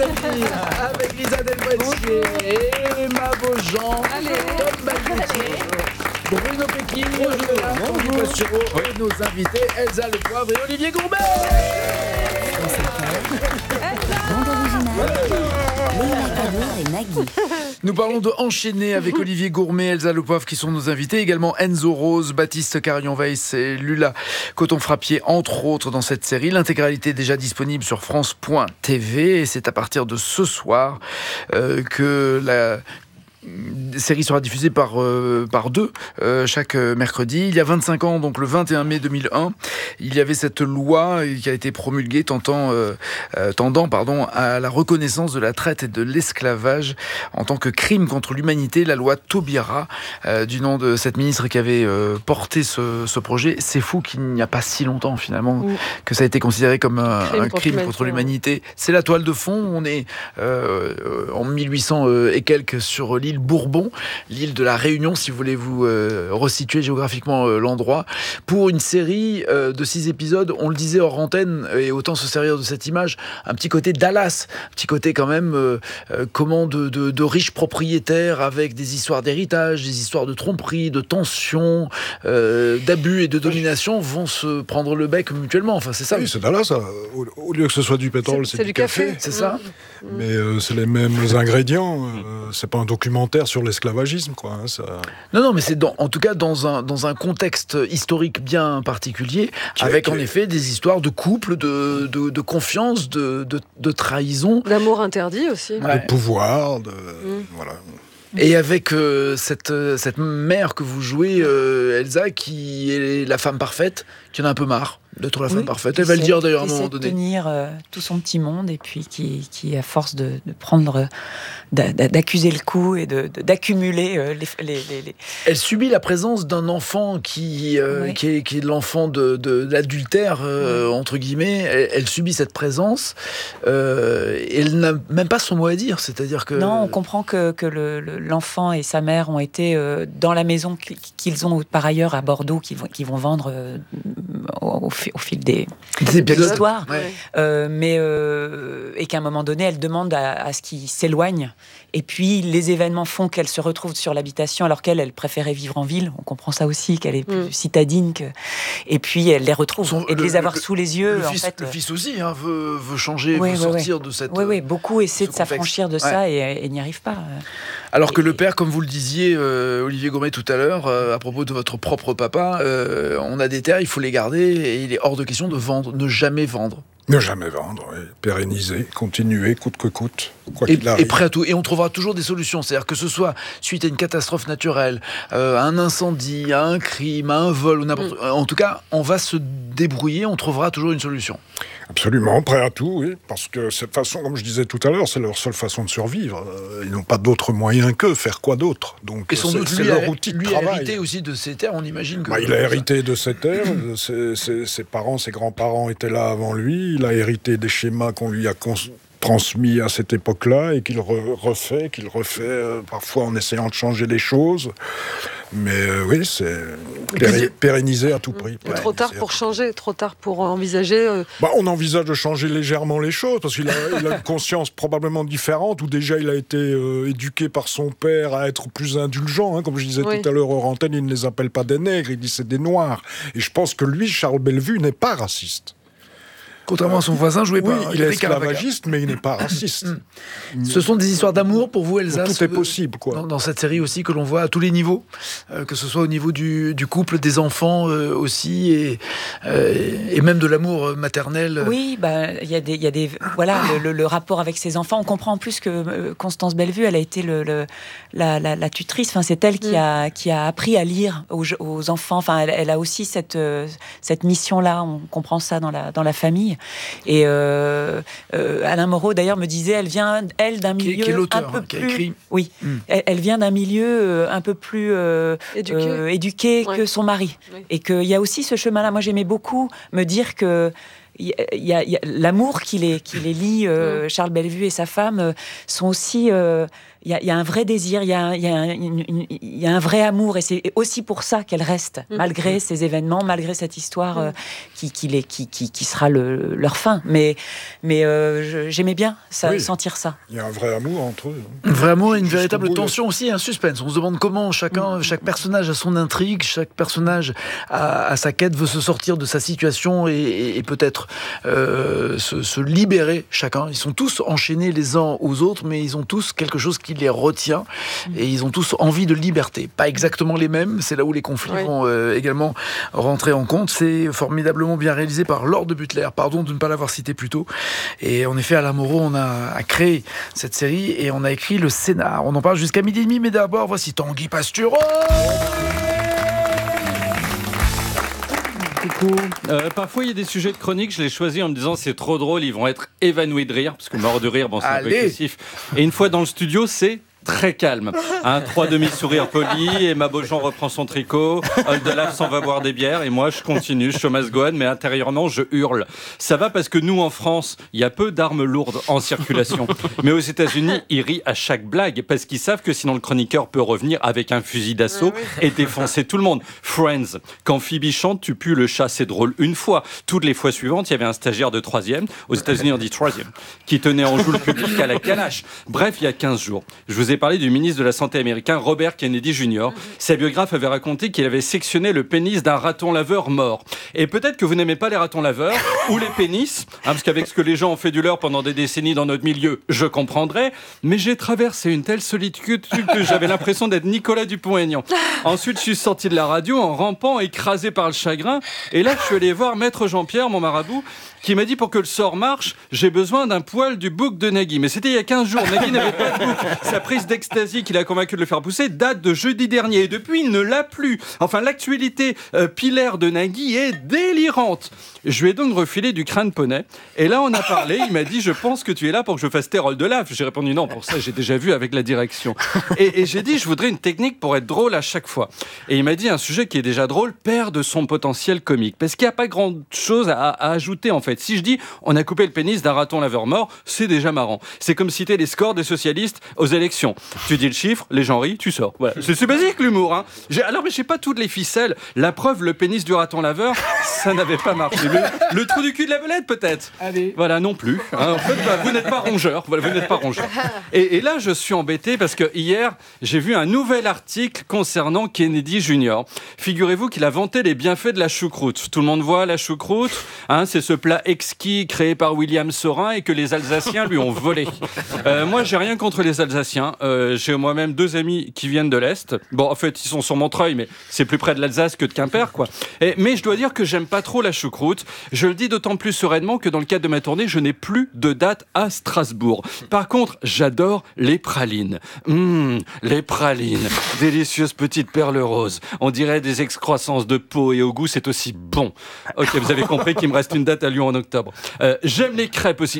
Dali, avec Lisa Delbressier, Emma Beaujean, Tom Balducci, Bruno Pecky, Tanguy Boschero et nos invités Elsa Le Poivre et Olivier Gourbet. Bande originale, Léa Cador et Nagui. Nous parlons de Enchaîner avec Olivier Gourmet, Elsa Le Poivre qui sont nos invités, également Enzo Rose, Baptiste Carillon-Weiss et Lula Coton-Frappier, entre autres dans cette série. L'intégralité est déjà disponible sur France.tv et c'est à partir de ce soir que la série sera diffusée par deux chaque mercredi. Il y a 25 ans, donc le 21 mai 2001, il y avait cette loi qui a été promulguée tendant à la reconnaissance de la traite et de l'esclavage en tant que crime contre l'humanité, la loi Taubira, du nom de cette ministre qui avait porté ce projet. C'est fou qu'il n'y a pas si longtemps finalement que ça a été considéré comme un crime contre l'humanité. C'est la toile de fond. On est en 1800 et quelques sur l'île Bourbon, l'île de la Réunion, si vous voulez vous resituer géographiquement l'endroit, pour une série de 6 épisodes. On le disait hors antenne, et autant se servir de cette image, un petit côté Dallas, un petit côté quand même de riches propriétaires avec des histoires d'héritage, des histoires de tromperie, de tension, d'abus et de domination vont se prendre le bec mutuellement. Enfin, c'est ça. Oui, c'est Dallas. Au lieu que ce soit du pétrole, c'est du café. C'est ça. Mais c'est les mêmes ingrédients. C'est pas un documentaire sur l'esclavagisme, quoi. Ça... Non, mais c'est en tout cas dans un contexte historique bien particulier, avec en effet des histoires de couple, de confiance, de trahison. D'amour interdit aussi. Ouais. De pouvoir, voilà. Et avec cette mère que vous jouez, Elsa, qui est la femme parfaite, qui en a un peu marre d'être la femme parfaite. Elle va le dire d'ailleurs à un moment donné. Qui tenir tout son petit monde et puis qui à force de prendre, d'accuser le coup et d'accumuler les... Elle subit la présence d'un enfant qui est l'enfant de l'adultère, entre guillemets. Elle subit cette présence et elle n'a même pas son mot à dire. C'est-à-dire que... Non, on comprend que l'enfant et sa mère ont été dans la maison qu'ils ont par ailleurs à Bordeaux, qu'ils vont vendre au fil des histoires, et qu'à un moment donné, elle demande à ce qu'ils s'éloignent. Et puis, les événements font qu'elle se retrouve sur l'habitation, alors qu'elle préférait vivre en ville. On comprend ça aussi, qu'elle est plus citadine. Et puis, elle les retrouve. Et de les avoir sous les yeux, le fils aussi veut changer, veut sortir de cette... Oui, beaucoup essaient de s'affranchir de ça et n'y arrivent pas. Alors que le père, comme vous le disiez, Olivier Gourmet, tout à l'heure, à propos de votre propre papa, on a des terres, il faut les garder, et il est hors de question de vendre, ne jamais vendre. Ne jamais vendre, pérenniser, continuer, coûte que coûte, quoi qu'il arrive. Et prêt à tout. Et on trouvera toujours des solutions. C'est-à-dire que ce soit suite à une catastrophe naturelle, à un incendie, à un crime, à un vol, ou n'importe. En tout cas, on va se débrouiller, on trouvera toujours une solution. Absolument, prêt à tout, oui. Parce que cette façon, comme je disais tout à l'heure, c'est leur seule façon de survivre. Ils n'ont pas d'autre moyen que faire quoi d'autre. Donc, et sans doute, c'est leur outil de travail. Lui a hérité aussi de ces terres, on imagine que... il a hérité de ces terres. Ses parents, ses grands-parents étaient là avant lui. Il a hérité des schémas qu'on lui a transmis à cette époque-là et qu'il refait parfois en essayant de changer les choses. Mais oui, c'est pérenniser à tout prix. Trop tard pour changer, trop tard pour envisager... On envisage de changer légèrement les choses, parce qu'il a une conscience probablement différente, où déjà il a été éduqué par son père à être plus indulgent. Comme je disais tout à l'heure hors antenne, il ne les appelle pas des nègres, il dit c'est des noirs. Et je pense que lui, Charles Bellevue, n'est pas raciste. Contrairement à son voisin, joué par... Oui, il est esclavagiste, mais il n'est pas raciste. Ce sont des histoires d'amour pour vous, Elsa. Tout est possible, quoi. Dans cette série aussi, que l'on voit à tous les niveaux, que ce soit au niveau du couple, des enfants aussi, et même de l'amour maternel. Oui, il y a des voilà, le rapport avec ses enfants. On comprend en plus que Constance Bellevue, elle a été la tutrice. Enfin, c'est elle qui a appris à lire aux enfants. Enfin, elle a aussi cette mission-là. On comprend ça dans la famille. Et Alain Moreau d'ailleurs me disait, elle vient d'un milieu qui est l'auteur, un peu qui a plus, écrit. Oui, elle vient d'un milieu un peu plus éduqué que son mari, et qu'il y a aussi ce chemin-là. Moi, j'aimais beaucoup me dire que il y a l'amour qui les lie, Charles Bellevue et sa femme sont aussi... Il y a un vrai désir, il y a un vrai amour, et c'est aussi pour ça qu'elle reste, malgré ces événements, malgré cette histoire qui sera leur fin. Mais j'aimais bien sentir ça. Il y a un vrai amour entre eux. Un vrai amour et une véritable tension aussi, un suspense. On se demande comment chaque personnage a son intrigue, chaque personnage a sa quête, veut se sortir de sa situation et peut-être se libérer chacun. Ils sont tous enchaînés les uns aux autres, mais ils ont tous quelque chose qui les retient et ils ont tous envie de liberté. Pas exactement les mêmes, c'est là où les conflits vont également rentrer en compte. C'est formidablement bien réalisé par Laure de Butler, pardon de ne pas l'avoir cité plus tôt. Et en effet, Alain Moreau, on a créé cette série et on a écrit le scénar. On en parle jusqu'à 12h30, mais d'abord, voici Tanguy Pastureau. Parfois il y a des sujets de chronique, je les choisis en me disant c'est trop drôle, ils vont être évanouis de rire, parce que mort de rire, bon c'est un peu excessif. Et une fois dans le studio, c'est très calme. 3 demi-sourires polis, Emma Beaujean reprend son tricot, Oldelaf s'en va boire des bières, et moi je continue, show must go on, mais intérieurement je hurle. Ça va parce que nous en France, il y a peu d'armes lourdes en circulation. Mais aux États-Unis, ils rient à chaque blague, parce qu'ils savent que sinon le chroniqueur peut revenir avec un fusil d'assaut et défoncer tout le monde. Friends, quand Phoebe chante, tu pues le chat, c'est drôle une fois. Toutes les fois suivantes, il y avait un stagiaire de 3e, aux États-Unis on dit 3e, qui tenait en joue le public à la calache. Bref, il y a 15 jours, je vous ai parlé du ministre de la Santé américain Robert Kennedy Jr. Sa biographe avait raconté qu'il avait sectionné le pénis d'un raton laveur mort. Et peut-être que vous n'aimez pas les ratons laveurs ou les pénis, parce qu'avec ce que les gens ont fait du leur pendant des décennies dans notre milieu, je comprendrais, mais j'ai traversé une telle solitude que j'avais l'impression d'être Nicolas Dupont-Aignan. Ensuite, je suis sorti de la radio en rampant, écrasé par le chagrin, et là, je suis allé voir Maître Jean-Pierre, mon marabout, qui m'a dit pour que le sort marche, j'ai besoin d'un poil du bouc de Nagui. Mais c'était il y a 15 jours. Nagui n'avait pas de bouc. Sa prise d'ecstasy qui l'a convaincu de le faire pousser date de jeudi dernier. Et depuis, il ne l'a plus. Enfin, l'actualité pilaire de Nagui est délirante. Je lui ai donc refilé du crâne poney. Et là, on a parlé. Il m'a dit, je pense que tu es là pour que je fasse tes rôles de lave. J'ai répondu non, pour ça, j'ai déjà vu avec la direction. Et j'ai dit, je voudrais une technique pour être drôle à chaque fois. Et il m'a dit, un sujet qui est déjà drôle perd de son potentiel comique. Parce qu'il n'y a pas grand-chose à ajouter, en fait. Si je dis on a coupé le pénis d'un raton laveur mort, c'est déjà marrant. C'est comme citer les scores des socialistes aux élections. Tu dis le chiffre, les gens rient, tu sors. Voilà. C'est basique l'humour. Hein. Mais j'ai pas toutes les ficelles. La preuve, le pénis du raton laveur, ça n'avait pas marché. Le trou du cul de la belette peut-être. Allez. Voilà, non plus. Hein. En fait, vous n'êtes pas rongeur. Voilà, vous n'êtes pas rongeur. Et là, je suis embêté parce que hier, j'ai vu un nouvel article concernant Kennedy Jr. Figurez-vous qu'il a vanté les bienfaits de la choucroute. Tout le monde voit la choucroute. Hein, c'est ce plat exquis créé par William Saurin et que les Alsaciens lui ont volé. Moi, j'ai rien contre les Alsaciens. J'ai moi-même 2 amis qui viennent de l'Est. Bon, en fait, ils sont sur Montreuil, mais c'est plus près de l'Alsace que de Quimper, quoi. Mais je dois dire que j'aime pas trop la choucroute. Je le dis d'autant plus sereinement que dans le cadre de ma tournée, je n'ai plus de date à Strasbourg. Par contre, j'adore les pralines. Les pralines. Délicieuses petites perles roses. On dirait des excroissances de peau et au goût, c'est aussi bon. Ok, vous avez compris qu'il me reste une date à Lyon en octobre. J'aime les crêpes aussi.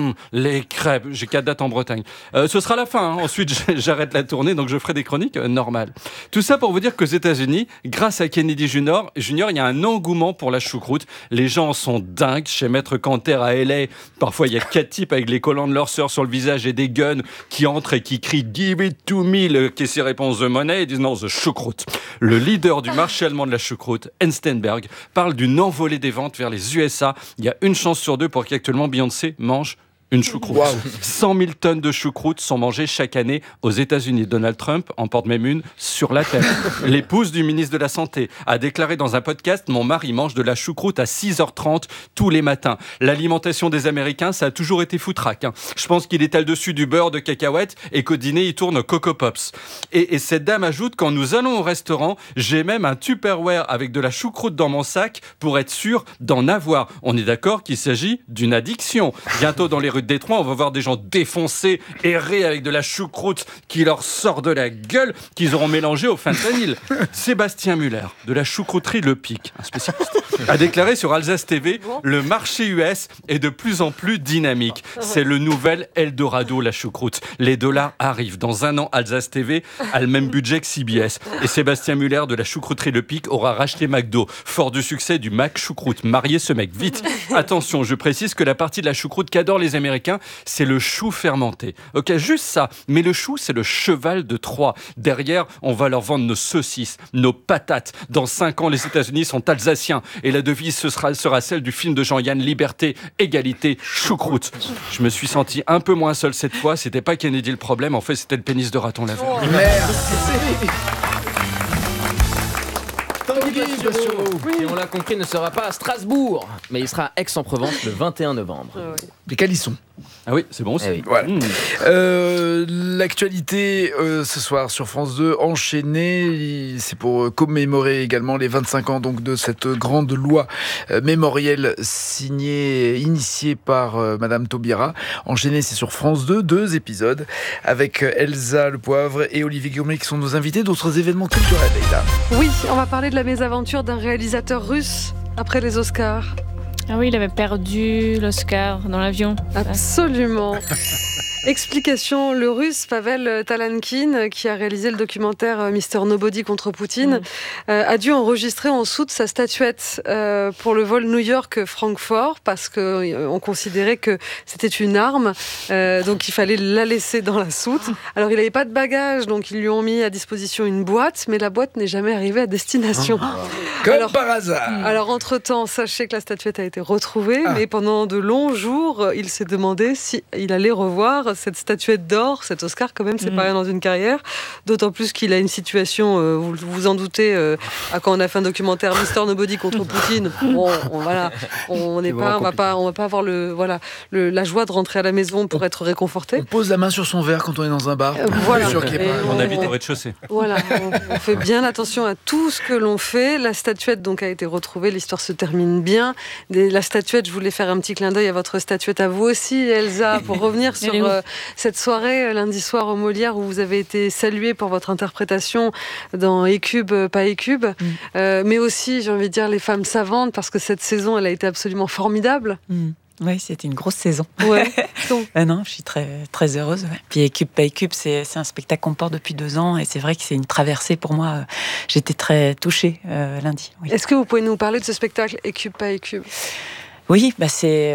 Les crêpes. J'ai 4 dates en Bretagne. Ce sera la fin. Hein. Ensuite, j'arrête la tournée, donc je ferai des chroniques normales. Tout ça pour vous dire qu'aux États-Unis, grâce à Kennedy Jr., il y a un engouement pour la choucroute. Les gens sont dingues. Chez Maître Canter à LA, parfois il y a 4 types avec les collants de leur sœur sur le visage et des guns qui entrent et qui crient « Give it to me », qui est ses réponses de monnaie, et disent « Non, the choucroute ». Le leader du marché allemand de la choucroute, Enstenberg, parle d'une envolée des ventes vers les USA. Il y a une chance sur 2 pour qu'actuellement Beyoncé mange une choucroute. Wow. 100 000 tonnes de choucroute sont mangées chaque année aux États-Unis. Donald Trump en porte même une sur la tête. L'épouse du ministre de la Santé a déclaré dans un podcast « Mon mari mange de la choucroute à 6h30 tous les matins ». L'alimentation des Américains, ça a toujours été foutraque. Hein. Je pense qu'il étale dessus du beurre de cacahuète et qu'au dîner, il tourne Coco Pops. Et cette dame ajoute « Quand nous allons au restaurant, j'ai même un Tupperware avec de la choucroute dans mon sac pour être sûr d'en avoir ». On est d'accord qu'il s'agit d'une addiction. Bientôt dans les rues de Détroit, on va voir des gens défoncés, errer avec de la choucroute qui leur sort de la gueule, qu'ils auront mélangé au fentanyl. Sébastien Muller, de la choucrouterie Le Pic, un spécialiste, a déclaré sur Alsace TV « Le marché US est de plus en plus dynamique. C'est le nouvel Eldorado, la choucroute. Les dollars arrivent. Dans un an, Alsace TV a le même budget que CBS. Et Sébastien Muller, de la choucrouterie Le Pic, aura racheté McDo. Fort du succès du Mac Choucroute. Mariez ce mec, vite. Attention, je précise que la partie de la choucroute qu'adorent les Américains, américain, c'est le chou fermenté. Ok, juste ça. Mais le chou, c'est le cheval de Troie. Derrière, on va leur vendre nos saucisses, nos patates. Dans 5 ans, les États-Unis sont alsaciens. Et la devise sera celle du film de Jean-Yann, liberté, égalité, choucroute. Je me suis senti un peu moins seul cette fois. C'était pas Kennedy le problème. En fait, c'était le pénis de raton laveur. Oh, merci. Et on l'a compris, ne sera pas à Strasbourg, mais il sera à Aix-en-Provence le 21 novembre. Les calissons. Ah oui, c'est bon aussi. Eh oui. Voilà. L'actualité ce soir sur France 2, enchaînée, c'est pour commémorer également les 25 ans donc, de cette grande loi mémorielle initiée par Madame Taubira. Enchaînée, c'est sur France 2, 2 épisodes, avec Elsa Le Poivre et Olivier Gourmet qui sont nos invités. D'autres événements culturels, Leïla. Oui, on va parler de la mésaventure d'un réalisateur russe après les Oscars. Ah oui, il avait perdu l'Oscar dans l'avion. Absolument. Explication, le russe Pavel Talankin, qui a réalisé le documentaire Mr. Nobody contre Poutine, a dû enregistrer en dessous de sa statuette pour le vol New York-Francfort, parce qu'on considérait que c'était une arme, donc il fallait la laisser dans la soute. Alors il n'avait pas de bagages, donc ils lui ont mis à disposition une boîte, mais la boîte n'est jamais arrivée à destination. Comme par hasard. Alors entre-temps, sachez que la statuette a été retrouvée, mais pendant de longs jours, il s'est demandé s'il allait revoir cette statuette d'or, cet Oscar quand même, c'est pas rien dans une carrière, d'autant plus qu'il a une situation, vous vous en doutez, quand on a fait un documentaire Mr. Nobody contre Poutine, bon, on va pas avoir la joie de rentrer à la maison pour être réconforté. On pose la main sur son verre quand on est dans un bar. Voilà. On habite au rez-de-chaussée. Voilà, on fait bien attention à tout ce que l'on fait. La statuette donc a été retrouvée, l'histoire se termine bien. La statuette, je voulais faire un petit clin d'œil à votre statuette à vous aussi, Elsa, pour revenir sur cette soirée lundi soir au Molière où vous avez été saluée pour votre interprétation dans Écube, pas Écube, mais aussi, j'ai envie de dire, les femmes savantes, parce que cette saison, elle a été absolument formidable. Oui, c'était une grosse saison. Ouais. Non, je suis très, très heureuse. Ouais. Puis Écube, pas Écube, c'est un spectacle qu'on porte depuis 2 ans et c'est vrai que c'est une traversée pour moi. J'étais très touchée lundi. Oui. Est-ce que vous pouvez nous parler de ce spectacle Écube, pas Écube ? Oui, c'est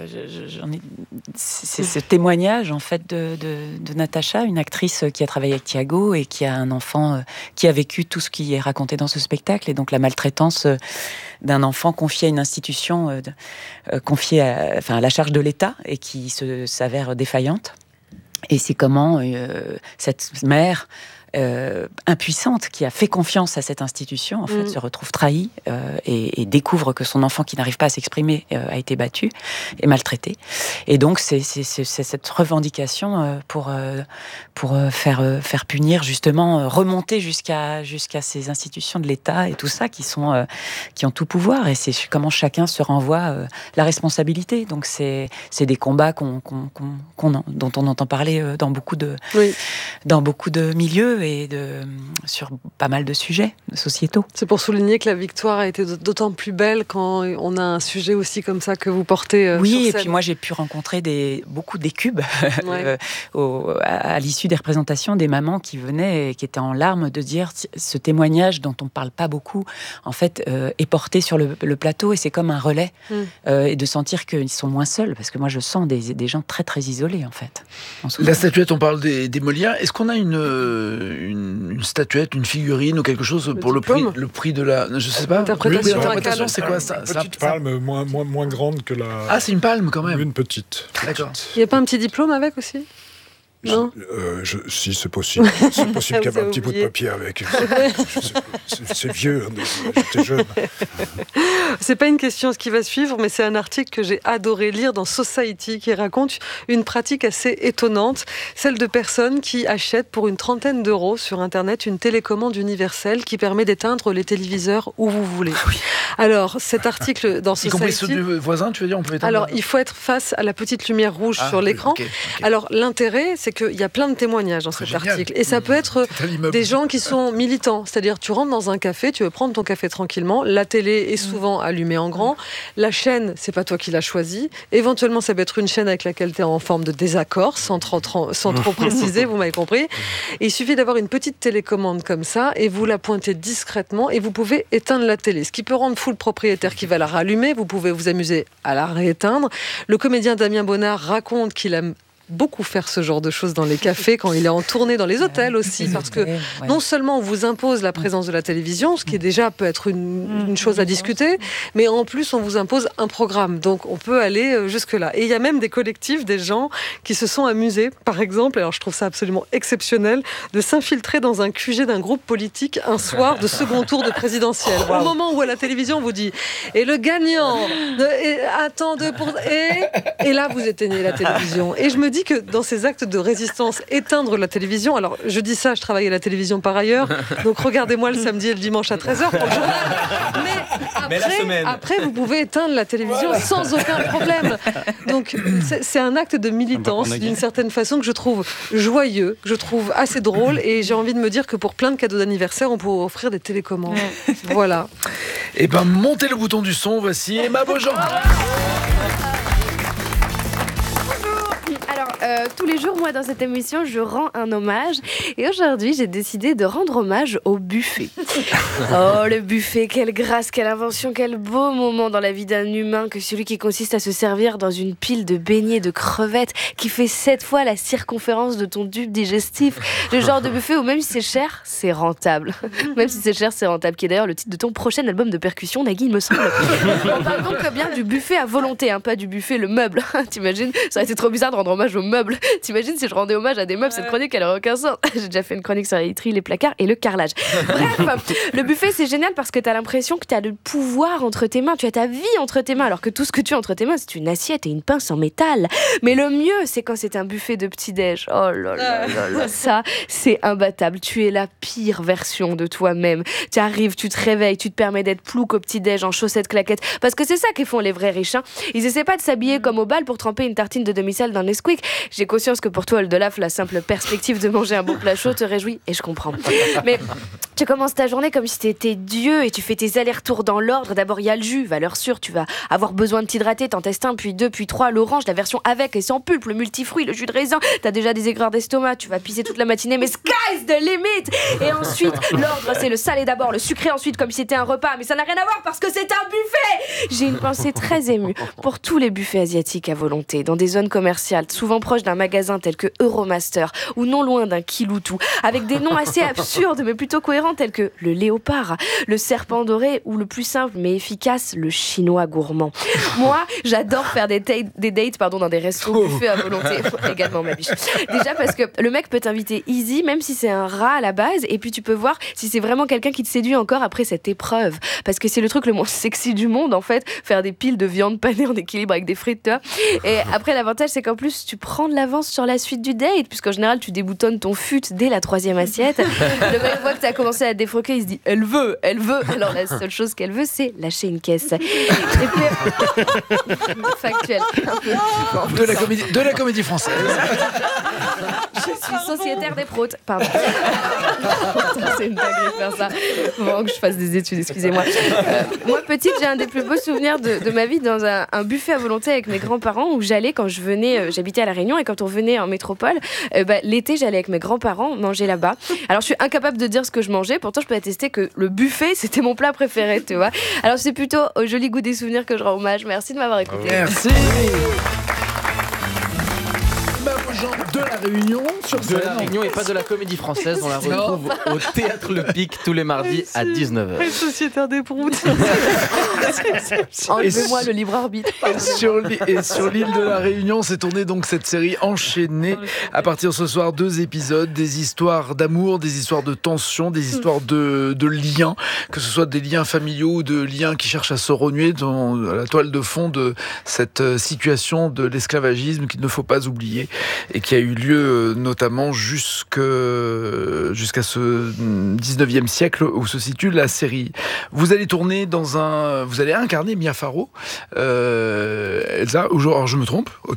ce témoignage en fait de Natacha, une actrice qui a travaillé avec Thiago et qui a un enfant qui a vécu tout ce qui est raconté dans ce spectacle et donc la maltraitance d'un enfant confié à une institution, confié à la charge de l'État et qui s'avère défaillante. Et c'est comment cette mère impuissante qui a fait confiance à cette institution en fait se retrouve trahie et découvre que son enfant qui n'arrive pas à s'exprimer a été battu et maltraité et donc c'est cette revendication pour faire punir justement remonter jusqu'à ces institutions de l'État et tout ça qui ont tout pouvoir et c'est comment chacun se renvoie la responsabilité donc c'est des combats dont on entend parler dans beaucoup de milieux et sur pas mal de sujets sociétaux. C'est pour souligner que la victoire a été d'autant plus belle quand on a un sujet aussi comme ça que vous portez oui, sur scène. Et puis moi j'ai pu rencontrer beaucoup d'écubes à l'issue des représentations, des mamans qui venaient et qui étaient en larmes de dire ce témoignage dont on parle pas beaucoup en fait est porté sur le plateau et c'est comme un relais et de sentir qu'ils sont moins seuls parce que moi je sens des gens très très isolés en fait. La statuette, on parle des Molières. Est-ce qu'on a une statuette, une figurine ou quelque chose pour le prix de la... Je sais pas. L'interprétation, c'est quoi ça? Une petite palme moins grande que la... Ah, c'est une palme quand même. Une petite. D'accord. Il n'y a pas un petit diplôme avec aussi? Non. Si, c'est possible. C'est possible qu'il y ait un petit bout de papier avec. C'est vieux, j'étais jeune. C'est pas une question ce qui va suivre, mais c'est un article que j'ai adoré lire dans Society qui raconte une pratique assez étonnante, celle de personnes qui achètent pour une trentaine d'euros sur Internet une télécommande universelle qui permet d'éteindre les téléviseurs où vous voulez. Oui. Alors, cet article dans Society... Y compris ceux du voisin, tu veux dire, on peut éteindre... Alors, il faut être face à la petite lumière rouge sur l'écran. Okay. Alors, l'intérêt, c'est qu'il y a plein de témoignages dans cet article. Et ça peut être des gens qui sont militants. C'est-à-dire, tu rentres dans un café, tu veux prendre ton café tranquillement, la télé est souvent allumée en grand, la chaîne, c'est pas toi qui l'as choisie. Éventuellement, ça peut être une chaîne avec laquelle tu es en forme de désaccord, sans trop préciser, vous m'avez compris. Et il suffit d'avoir une petite télécommande comme ça, et vous la pointez discrètement, et vous pouvez éteindre la télé. Ce qui peut rendre fou le propriétaire qui va la rallumer. Vous pouvez vous amuser à la rééteindre. Le comédien Damien Bonnard raconte qu'il aime beaucoup faire ce genre de choses dans les cafés, quand il est en tournée, dans les hôtels aussi, parce que non seulement on vous impose la présence de la télévision, ce qui est déjà peut être une chose à discuter, mais en plus on vous impose un programme, donc on peut aller jusque-là. Et il y a même des collectifs, des gens qui se sont amusés, par exemple, alors je trouve ça absolument exceptionnel, de s'infiltrer dans un QG d'un groupe politique un soir de second tour de présidentielle. Au moment où à la télévision on vous dit « Et le gagnant et là vous éteignez la télévision. Et je me dis que dans ces actes de résistance, éteindre la télévision, alors je dis ça, je travaille à la télévision par ailleurs, donc regardez-moi le samedi et le dimanche à 13h pour le journal. Mais après, vous pouvez éteindre la télévision sans aucun problème. Donc c'est un acte de militance d'une certaine façon que je trouve joyeux, que je trouve assez drôle, et j'ai envie de me dire que pour plein de cadeaux d'anniversaire, on pourrait offrir des télécommandes. Voilà. Et ben montez le bouton du son, voici Emma Beaujean. Tous les jours, moi, dans cette émission, je rends un hommage. Et aujourd'hui, j'ai décidé de rendre hommage au buffet. Oh, le buffet, quelle grâce, quelle invention, quel beau moment dans la vie d'un humain que celui qui consiste à se servir dans une pile de beignets de crevettes qui fait 7 fois la circonférence de ton tube digestif. Le genre de buffet où même si c'est cher, c'est rentable. Même si c'est cher, c'est rentable. Qui est d'ailleurs le titre de ton prochain album de percussion, Nagui, il me semble. On parle donc bien du buffet à volonté, hein, pas du buffet, le meuble. T'imagines ? Ça aurait été trop bizarre de rendre hommage au meuble. T'imagines si je rendais hommage à des meubles, cette chronique, elle aurait aucun sens. J'ai déjà fait une chronique sur les literies, les placards et le carrelage. Bref, le buffet, c'est génial parce que t'as l'impression que t'as le pouvoir entre tes mains. Tu as ta vie entre tes mains, alors que tout ce que tu as entre tes mains, c'est une assiette et une pince en métal. Mais le mieux, c'est quand c'est un buffet de petit-déj. Oh là là là là. Ça, c'est imbattable. Tu es la pire version de toi-même. Tu arrives, tu te réveilles, tu te permets d'être plouc au petit-déj en chaussettes claquettes. Parce que c'est ça qu'ils font les vrais riches. Hein. Ils essaient pas de s'habiller comme au bal pour tremper une tartine de demi-sel dans Nesquik. J'ai conscience que pour toi, Oldelaf, la simple perspective de manger un bon plat chaud te réjouit, et je comprends. Mais tu commences ta journée comme si t'étais Dieu et tu fais tes allers-retours dans l'ordre. D'abord, il y a le jus, valeur sûre, tu vas avoir besoin de t'hydrater, t'en testes un, puis 2, puis 3, l'orange, la version avec et sans pulpe, le multifruit, le jus de raisin. T'as déjà des aigreurs d'estomac, tu vas pisser toute la matinée, mais sky's the limit! Et ensuite, l'ordre, c'est le salé d'abord, le sucré ensuite, comme si c'était un repas, mais ça n'a rien à voir parce que c'est un buffet! J'ai une pensée très émue pour tous les buffets asiatiques à volonté, dans des zones commerciales, souvent proches d'un magasin tel que Euromaster ou non loin d'un Kiloutou, avec des noms assez absurdes mais plutôt cohérents tels que le léopard, le serpent doré ou le plus simple mais efficace, le chinois gourmand. Moi, j'adore faire des dates dans des restos buffets à volonté. Également ma biche. Déjà parce que le mec peut t'inviter easy même si c'est un rat à la base, et puis tu peux voir si c'est vraiment quelqu'un qui te séduit encore après cette épreuve, parce que c'est le truc le moins sexy du monde en fait, faire des piles de viande panée en équilibre avec des frites, toi. Et après l'avantage c'est qu'en plus tu prends de l'avance sur la suite du date, puisqu'en général tu déboutonnes ton fut dès la 3e assiette. Le mec voit que t'as commencé à te défroquer, il se dit elle veut. Alors la seule chose qu'elle veut, c'est lâcher une caisse. Et puis factuel, de la comédie française. Je suis sociétaire des proutes. Pardon. C'est une dinguerie de faire ça. Bon, que je fasse des études, excusez-moi. Moi, petite, j'ai un des plus beaux souvenirs de ma vie dans un buffet à volonté avec mes grands-parents où j'allais quand je venais, j'habitais à La Réunion, et quand on venait en métropole, l'été, j'allais avec mes grands-parents manger là-bas. Alors, je suis incapable de dire ce que je mangeais, pourtant, je peux attester que le buffet, c'était mon plat préféré, tu vois. Alors, c'est plutôt au joli goût des souvenirs que je rends hommage. Merci de m'avoir écouté. Merci. De La Réunion, sur de La Réunion et pas de la comédie française. On la retrouve au Théâtre Le Pic tous les mardis à 19h. Sociétaire des proutes. Enlevez-moi le libre arbitre. Sur l'île de La Réunion s'est tournée donc cette série enchaînée. À partir de ce soir, 2 épisodes, des histoires d'amour, des histoires de tension, des histoires de liens, que ce soit des liens familiaux ou de liens qui cherchent à se renouer dans la toile de fond de cette situation de l'esclavagisme qu'il ne faut pas oublier, et qui a eu lieu notamment jusqu'à ce 19e siècle où se situe la série. Vous allez tourner vous allez incarner Mia Farrow. Elsa, alors je me trompe, ok.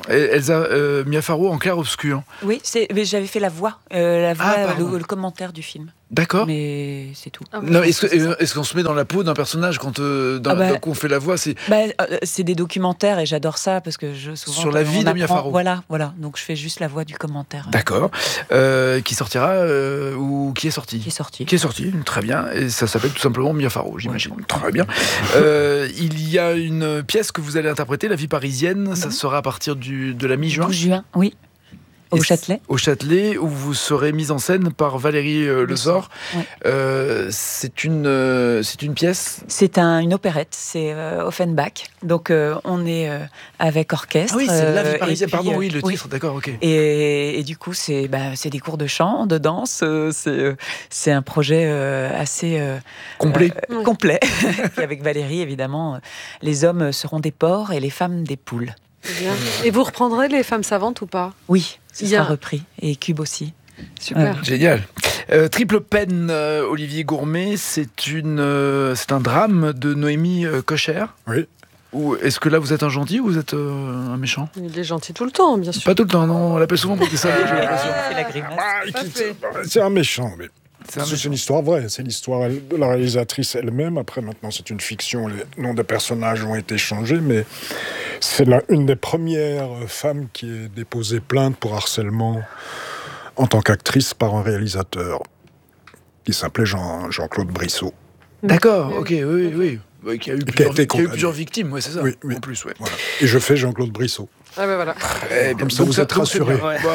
Elsa, Mia Farrow en clair-obscur. Oui, mais j'avais fait la voix, le commentaire du film. D'accord. Mais c'est tout. Non, est-ce qu'on se met dans la peau d'un personnage quand on fait la voix c'est des documentaires et j'adore ça parce que souvent sur la vie de Mia Farrow. Voilà. Donc je fais juste la voix du commentaire. D'accord. Qui sortira ou qui est sorti ? Qui est sorti. Très bien. Et ça s'appelle tout simplement Mia Farrow, j'imagine. Ouais. Très bien. Il y a une pièce que vous allez interpréter, La vie parisienne. Ça sera à partir de la mi-juin. 12 juin, oui. Au Châtelet. Au Châtelet, où vous serez mise en scène par Valérie Lezor. Ouais. C'est une pièce. C'est une opérette, c'est Offenbach. Donc on est avec orchestre. Ah oui, c'est La vie parisienne. Pardon, oui, le titre, d'accord, ok. Et du coup, c'est des cours de chant, de danse. C'est un projet assez complet. Complet. Et avec Valérie, évidemment, les hommes seront des porcs et les femmes des poules. Bien. Et vous reprendrez Les femmes savantes ou pas ? Oui, ce sera repris. Et Cube aussi. Super. Génial. Triple peine, Olivier Gourmet, c'est un drame de Noémie Cocher. Oui. Ou est-ce que là vous êtes un gentil ou vous êtes un méchant ? Il est gentil tout le temps, bien sûr. Pas tout le temps, non. On l'appelle souvent pour des salauds, j'ai l'impression. C'est la grimace. C'est un méchant, mais... C'est une histoire vraie, c'est l'histoire de la réalisatrice elle-même. Après, maintenant, c'est une fiction, les noms des personnages ont été changés, mais c'est une des premières femmes qui a déposé plainte pour harcèlement en tant qu'actrice par un réalisateur qui s'appelait Jean-Claude Brissot. D'accord, ok, oui. Qui a eu plusieurs victimes, c'est ça, oui. En plus, ouais. Voilà. Et je fais Jean-Claude Brissot. Ah ben voilà. Comme ça, vous êtes rassurés.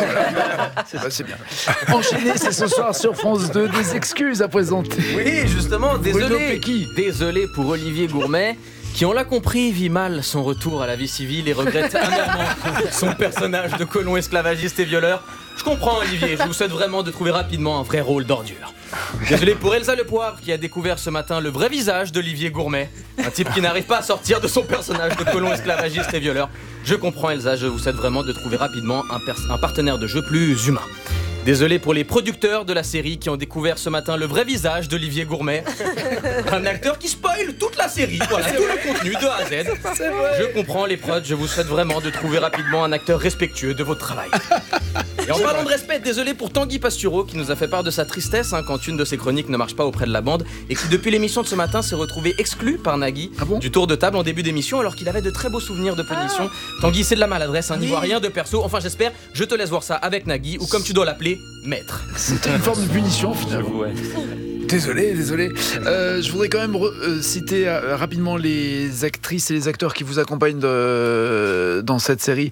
C'est bien. Enchaîner, c'est ce soir sur France 2, des excuses à présenter. Oui, justement, désolé pour Olivier Gourmet, qui, on l'a compris, vit mal son retour à la vie civile et regrette amèrement son personnage de colon esclavagiste et violeur. Je comprends, Olivier, je vous souhaite vraiment de trouver rapidement un vrai rôle d'ordure. Désolé pour Elsa Le Poivre, qui a découvert ce matin le vrai visage d'Olivier Gourmet, un type qui n'arrive pas à sortir de son personnage de colon esclavagiste et violeur. Je comprends, Elsa, je vous souhaite vraiment de trouver rapidement un partenaire de jeu plus humain. Désolé pour les producteurs de la série qui ont découvert ce matin le vrai visage d'Olivier Gourmet. Un acteur qui spoil toute la série, voilà, tout le contenu de A à Z. Je comprends les prods, je vous souhaite vraiment de trouver rapidement un acteur respectueux de votre travail. Et en parlant de respect, désolé pour Tanguy Pastureau qui nous a fait part de sa tristesse quand une de ses chroniques ne marche pas auprès de la bande et qui depuis l'émission de ce matin s'est retrouvé exclu par Nagui du tour de table en début d'émission alors qu'il avait de très beaux souvenirs de punition. Tanguy, c'est de la maladresse, n'y voit rien de perso. Enfin j'espère, je te laisse voir ça avec Nagui ou comme tu dois l'appeler, maître. C'est une forme de punition finalement. Ouais. Désolé. Je voudrais quand même citer rapidement les actrices et les acteurs qui vous accompagnent dans cette série.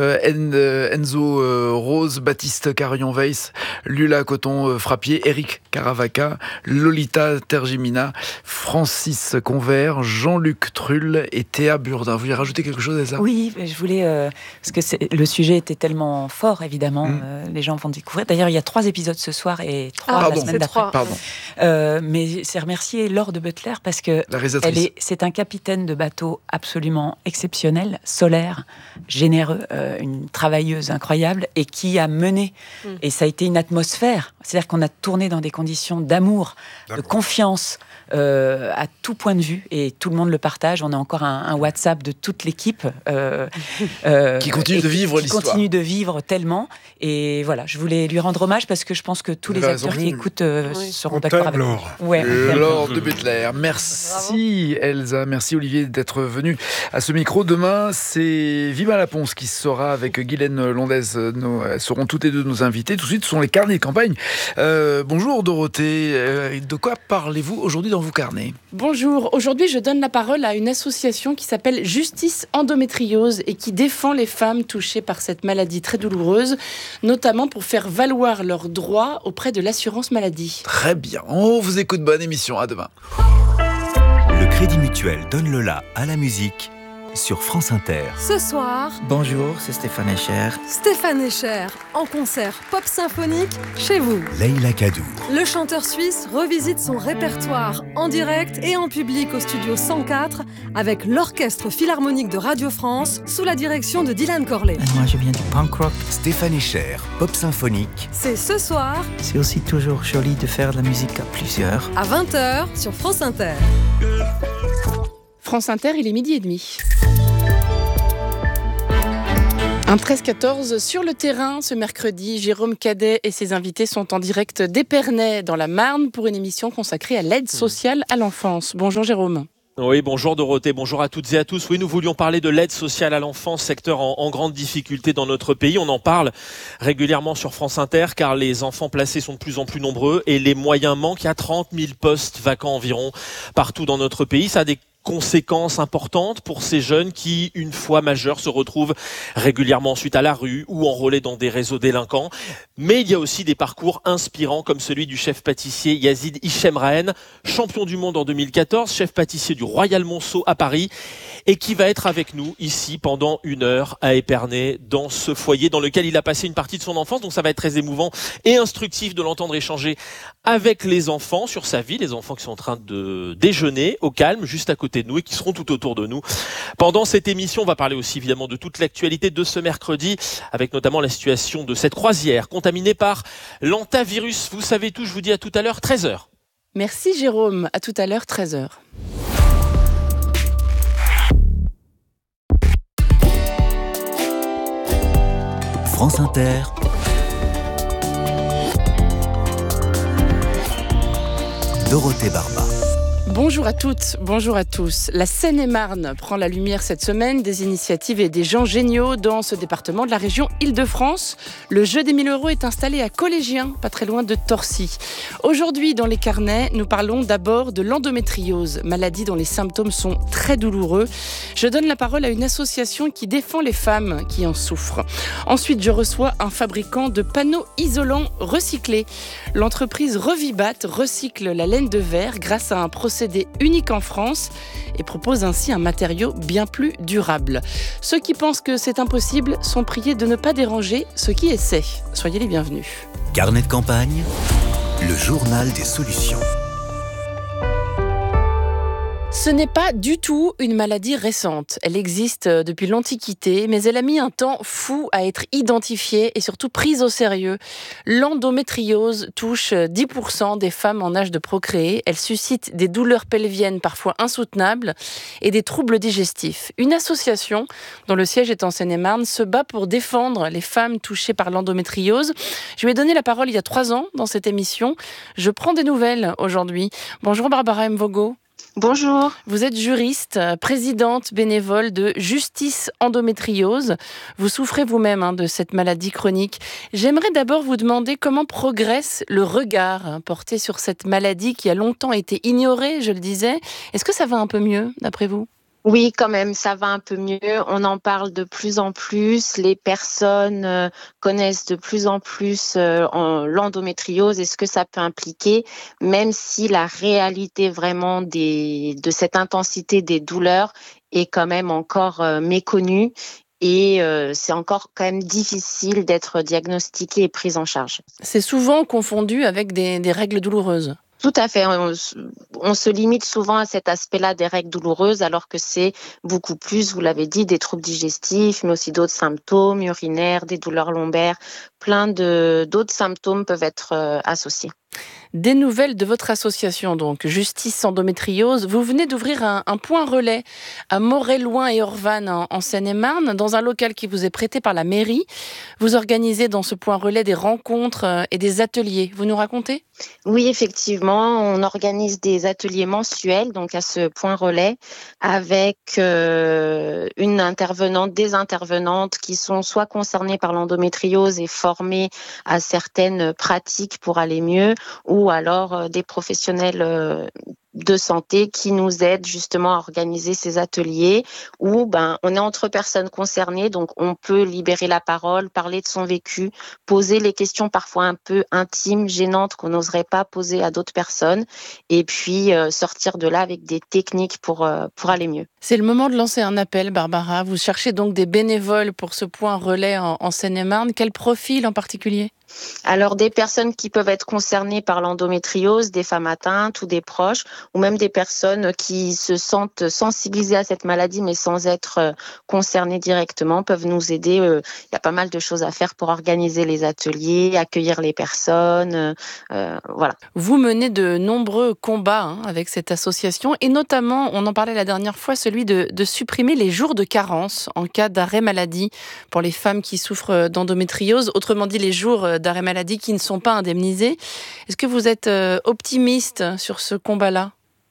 Enzo Rose, Baptiste Carion-Weiss, Lula Coton-Frappier, Eric Caravaca, Lolita Tergimina, Francis Convert, Jean-Luc Trull et Théa Burdin. Vous voulez rajouter quelque chose à ça ? Oui, je voulais... parce que le sujet était tellement fort, évidemment. Les gens vont découvrir. D'ailleurs, il y a 3 épisodes ce soir et 3 la semaine d'après. Mais c'est remercier Laure de Butler parce que c'est un capitaine de bateau absolument exceptionnel, solaire, généreux, une travailleuse incroyable et qui a mené. Et ça a été une atmosphère. C'est-à-dire qu'on a tourné dans des conditions d'amour, de confiance, à tout point de vue et tout le monde le partage. On a encore un WhatsApp de toute l'équipe qui continue de vivre l'histoire. Qui continue de vivre tellement. Et voilà, je voulais lui rendre hommage parce que je pense que tous les acteurs qui écoutent seront d'accord avec moi. Laure de Butler. Merci Elsa, merci Olivier d'être venu à ce micro. Demain, c'est Viva la Ponce qui sera avec Guylaine Londez. Elles seront toutes les deux nos invités. Tout de suite, ce sont les carnets de campagne. Bonjour Dorothée. De quoi parlez-vous aujourd'hui dans vos carnets ? Bonjour. Aujourd'hui, je donne la parole à une association qui s'appelle Justice Endométriose et qui défend les femmes touchées par cette maladie très douloureuse, notamment pour faire valoir leurs droits auprès de l'assurance maladie. Très bien. On vous écoute. Bonne émission. À demain. Le Crédit Mutuel donne le la à la musique sur France Inter. Ce soir... Bonjour, c'est Stéphane Echer. Stéphane Echer, en concert pop symphonique chez vous. Leïla Kadour. Le chanteur suisse revisite son répertoire en direct et en public au studio 104 avec l'Orchestre Philharmonique de Radio France sous la direction de Dylan Corley. Et moi, je viens du punk rock. Stéphane Echer, pop symphonique. C'est ce soir. C'est aussi toujours joli de faire de la musique à plusieurs. À 20h sur France Inter. France Inter, il est 12h30. Un 13-14 sur le terrain ce mercredi. Jérôme Cadet et ses invités sont en direct d'Épernay dans la Marne pour une émission consacrée à l'aide sociale à l'enfance. Bonjour Jérôme. Oui, bonjour Dorothée, bonjour à toutes et à tous. Oui, nous voulions parler de l'aide sociale à l'enfance, secteur en grande difficulté dans notre pays. On en parle régulièrement sur France Inter car les enfants placés sont de plus en plus nombreux et les moyens manquent. Il y a 30 000 postes vacants environ partout dans notre pays. Ça a des conséquences importantes pour ces jeunes qui, une fois majeurs, se retrouvent régulièrement ensuite à la rue ou enrôlés dans des réseaux délinquants. Mais il y a aussi des parcours inspirants comme celui du chef pâtissier Yazid Hichemrahen, champion du monde en 2014, chef pâtissier du Royal Monceau à Paris et qui va être avec nous ici pendant 1 heure à Épernay dans ce foyer dans lequel il a passé une partie de son enfance. Donc ça va être très émouvant et instructif de l'entendre échanger avec les enfants sur sa vie, les enfants qui sont en train de déjeuner au calme juste à côté de nous et qui seront tout autour de nous. Pendant cette émission, on va parler aussi évidemment de toute l'actualité de ce mercredi, avec notamment la situation de cette croisière contaminée par l'hantavirus. Vous savez tout, je vous dis à tout à l'heure, 13h. Merci Jérôme, à tout à l'heure, 13h. France Inter. Dorothée Barba. Bonjour à toutes, bonjour à tous. La Seine-et-Marne prend la lumière cette semaine, des initiatives et des gens géniaux dans ce département de la région Île-de-France. Le jeu des 1000 € est installé à Collégien, pas très loin de Torcy. Aujourd'hui, dans les carnets, nous parlons d'abord de l'endométriose, maladie dont les symptômes sont très douloureux. Je donne la parole à une association qui défend les femmes qui en souffrent. Ensuite, je reçois un fabricant de panneaux isolants recyclés. L'entreprise Revibat recycle la laine de verre grâce à un procédé unique en France et propose ainsi un matériau bien plus durable. Ceux qui pensent que c'est impossible sont priés de ne pas déranger ceux qui essaient. Soyez les bienvenus. Carnet de campagne, le journal des solutions. Ce n'est pas du tout une maladie récente. Elle existe depuis l'Antiquité, mais elle a mis un temps fou à être identifiée et surtout prise au sérieux. L'endométriose touche 10% des femmes en âge de procréer. Elle suscite des douleurs pelviennes parfois insoutenables et des troubles digestifs. Une association, dont le siège est en Seine-et-Marne, se bat pour défendre les femmes touchées par l'endométriose. Je lui ai donné la parole il y a 3 ans dans cette émission. Je prends des nouvelles aujourd'hui. Bonjour Barbara Mvogo. Bonjour. Vous êtes juriste, présidente bénévole de Justice Endométriose. Vous souffrez vous-même de cette maladie chronique. J'aimerais d'abord vous demander comment progresse le regard porté sur cette maladie qui a longtemps été ignorée, je le disais. Est-ce que ça va un peu mieux, d'après vous ? Oui, quand même, ça va un peu mieux. On en parle de plus en plus. Les personnes connaissent de plus en plus l'endométriose et ce que ça peut impliquer, même si la réalité vraiment de cette intensité des douleurs est quand même encore méconnue. Et c'est encore quand même difficile d'être diagnostiqué et pris en charge. C'est souvent confondu avec des règles douloureuses. Tout à fait. On se limite souvent à cet aspect-là des règles douloureuses, alors que c'est beaucoup plus, vous l'avez dit, des troubles digestifs, mais aussi d'autres symptômes urinaires, des douleurs lombaires. Plein d'autres symptômes peuvent être associés. Des nouvelles de votre association, donc Justice Endométriose. Vous venez d'ouvrir un point relais à Moret-Loing et Orvannes en Seine-et-Marne, dans un local qui vous est prêté par la mairie. Vous organisez dans ce point relais des rencontres et des ateliers. Vous nous racontez ? Oui, effectivement, on organise des ateliers mensuels, donc à ce point relais, avec une intervenante, des intervenantes qui sont soit concernées par l'endométriose et formées à certaines pratiques pour aller mieux, ou alors des professionnels de santé qui nous aident justement à organiser ces ateliers où on est entre personnes concernées, donc on peut libérer la parole, parler de son vécu, poser les questions parfois un peu intimes, gênantes qu'on n'oserait pas poser à d'autres personnes et puis sortir de là avec des techniques pour aller mieux. C'est le moment de lancer un appel, Barbara. Vous cherchez donc des bénévoles pour ce point relais en Seine-et-Marne. Quel profil en particulier ? Alors des personnes qui peuvent être concernées par l'endométriose, des femmes atteintes ou des proches, ou même des personnes qui se sentent sensibilisées à cette maladie mais sans être concernées directement peuvent nous aider. Il y a pas mal de choses à faire pour organiser les ateliers, accueillir les personnes, voilà. Vous menez de nombreux combats avec cette association et notamment, on en parlait la dernière fois, celui de supprimer les jours de carence en cas d'arrêt maladie pour les femmes qui souffrent d'endométriose, autrement dit les jours d'arrêt maladie qui ne sont pas indemnisés. Est-ce que vous êtes optimiste sur ce combat-là ?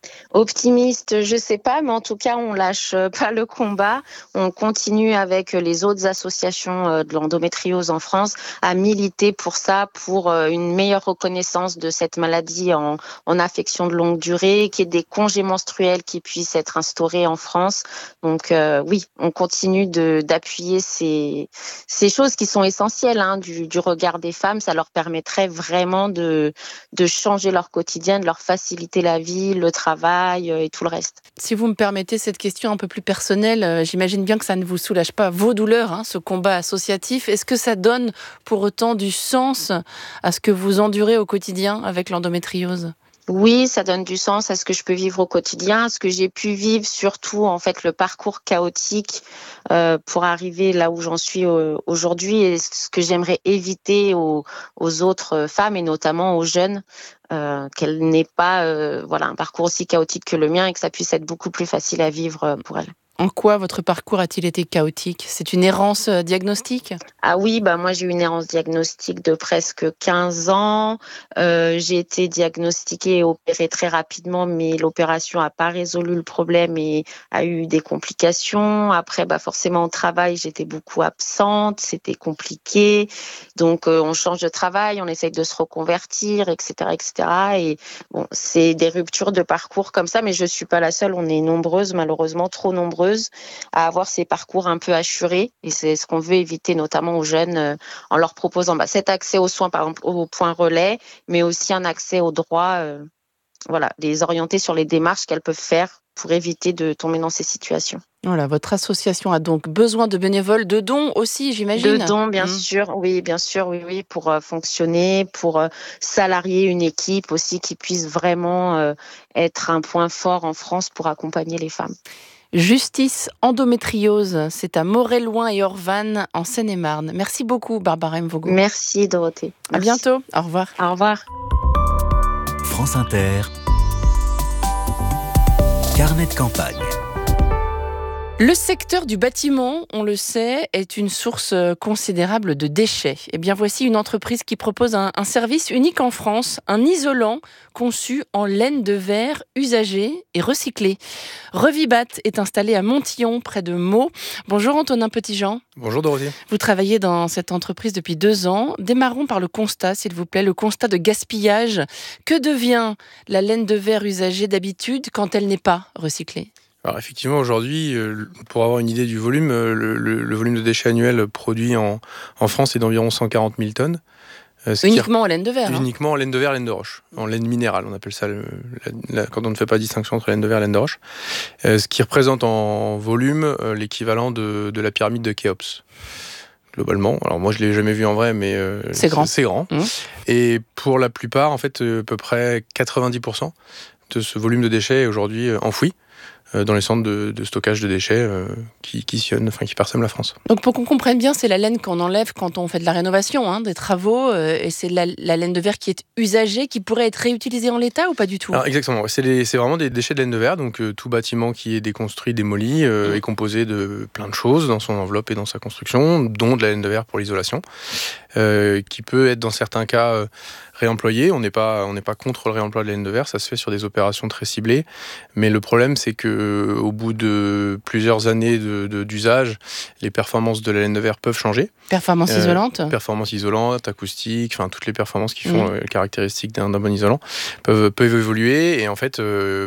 Optimiste, je sais pas, mais en tout cas, on lâche pas le combat. On continue avec les autres associations de l'endométriose en France à militer pour ça, pour une meilleure reconnaissance de cette maladie en affection de longue durée, qu'il y ait des congés menstruels qui puissent être instaurés en France. Donc oui, on continue d'appuyer ces choses qui sont essentielles du regard des femmes. Ça leur permettrait vraiment de changer leur quotidien, de leur faciliter la vie, le travail et tout le reste. Si vous me permettez cette question un peu plus personnelle, j'imagine bien que ça ne vous soulage pas vos douleurs, ce combat associatif. Est-ce que ça donne pour autant du sens à ce que vous endurez au quotidien avec l'endométriose ? Oui, ça donne du sens à ce que je peux vivre au quotidien, à ce que j'ai pu vivre, surtout en fait le parcours chaotique pour arriver là où j'en suis aujourd'hui, et ce que j'aimerais éviter aux autres femmes et notamment aux jeunes, qu'elles n'aient pas un parcours aussi chaotique que le mien et que ça puisse être beaucoup plus facile à vivre pour elles. En quoi votre parcours a-t-il été chaotique ? C'est une errance diagnostique ? Ah oui, moi j'ai eu une errance diagnostique de presque 15 ans. J'ai été diagnostiquée et opérée très rapidement, mais l'opération n'a pas résolu le problème et a eu des complications. Après, forcément au travail, j'étais beaucoup absente, c'était compliqué. Donc on change de travail, on essaye de se reconvertir, etc., etc. Et bon, c'est des ruptures de parcours comme ça, mais je suis pas la seule. On est nombreuses, malheureusement, trop nombreuses à avoir ces parcours un peu hachurés, et c'est ce qu'on veut éviter notamment aux jeunes en leur proposant cet accès aux soins, par exemple au point relais, mais aussi un accès aux droits, les orienter sur les démarches qu'elles peuvent faire pour éviter de tomber dans ces situations. Voilà, votre association a donc besoin de bénévoles, de dons aussi, j'imagine. De dons, bien sûr, oui, pour fonctionner, pour salarier une équipe aussi qui puisse vraiment être un point fort en France pour accompagner les femmes. Justice endométriose, c'est à Moret-Loing et Orvannes en Seine-et-Marne. Merci beaucoup Barbara Mvogo. Merci Dorothée. Merci. À bientôt, au revoir. Au revoir. France Inter, carnet de campagne. Le secteur du bâtiment, on le sait, est une source considérable de déchets. Eh bien, voici une entreprise qui propose un service unique en France, un isolant conçu en laine de verre usagée et recyclée. Revibat est installé à Montillon, près de Meaux. Bonjour Antonin Petitjean. Bonjour Dorothée. Vous travaillez dans cette entreprise depuis 2 ans. Démarrons par le constat, s'il vous plaît, le constat de gaspillage. Que devient la laine de verre usagée d'habitude quand elle n'est pas recyclée ? Alors effectivement, aujourd'hui, pour avoir une idée du volume, le volume de déchets annuels produits en France est d'environ 140 000 tonnes. Uniquement en laine de verre. Uniquement en laine de verre, laine de roche. En laine minérale, on appelle ça, quand on ne fait pas distinction entre laine de verre et laine de roche. Ce qui représente en volume l'équivalent de la pyramide de Khéops. Globalement. Alors moi, je ne l'ai jamais vu en vrai, mais c'est grand. C'est grand. Et pour la plupart, en fait, à peu près 90% de ce volume de déchets est aujourd'hui enfoui dans les centres de stockage de déchets qui parsèment la France. Donc pour qu'on comprenne bien, c'est la laine qu'on enlève quand on fait de la rénovation, des travaux, et c'est la laine de verre qui est usagée, qui pourrait être réutilisée en l'état ou pas du tout ? Alors exactement, c'est vraiment des déchets de laine de verre, donc tout bâtiment qui est déconstruit, démoli, est composé de plein de choses dans son enveloppe et dans sa construction, dont de la laine de verre pour l'isolation, qui peut être dans certains cas réemployé. On n'est pas contre le réemploi de la laine de verre, ça se fait sur des opérations très ciblées, mais le problème c'est que au bout de plusieurs années d'usage, les performances de la laine de verre peuvent changer. Performances isolantes, acoustiques, toutes les performances qui font caractéristiques d'un bon isolant peuvent évoluer, et en fait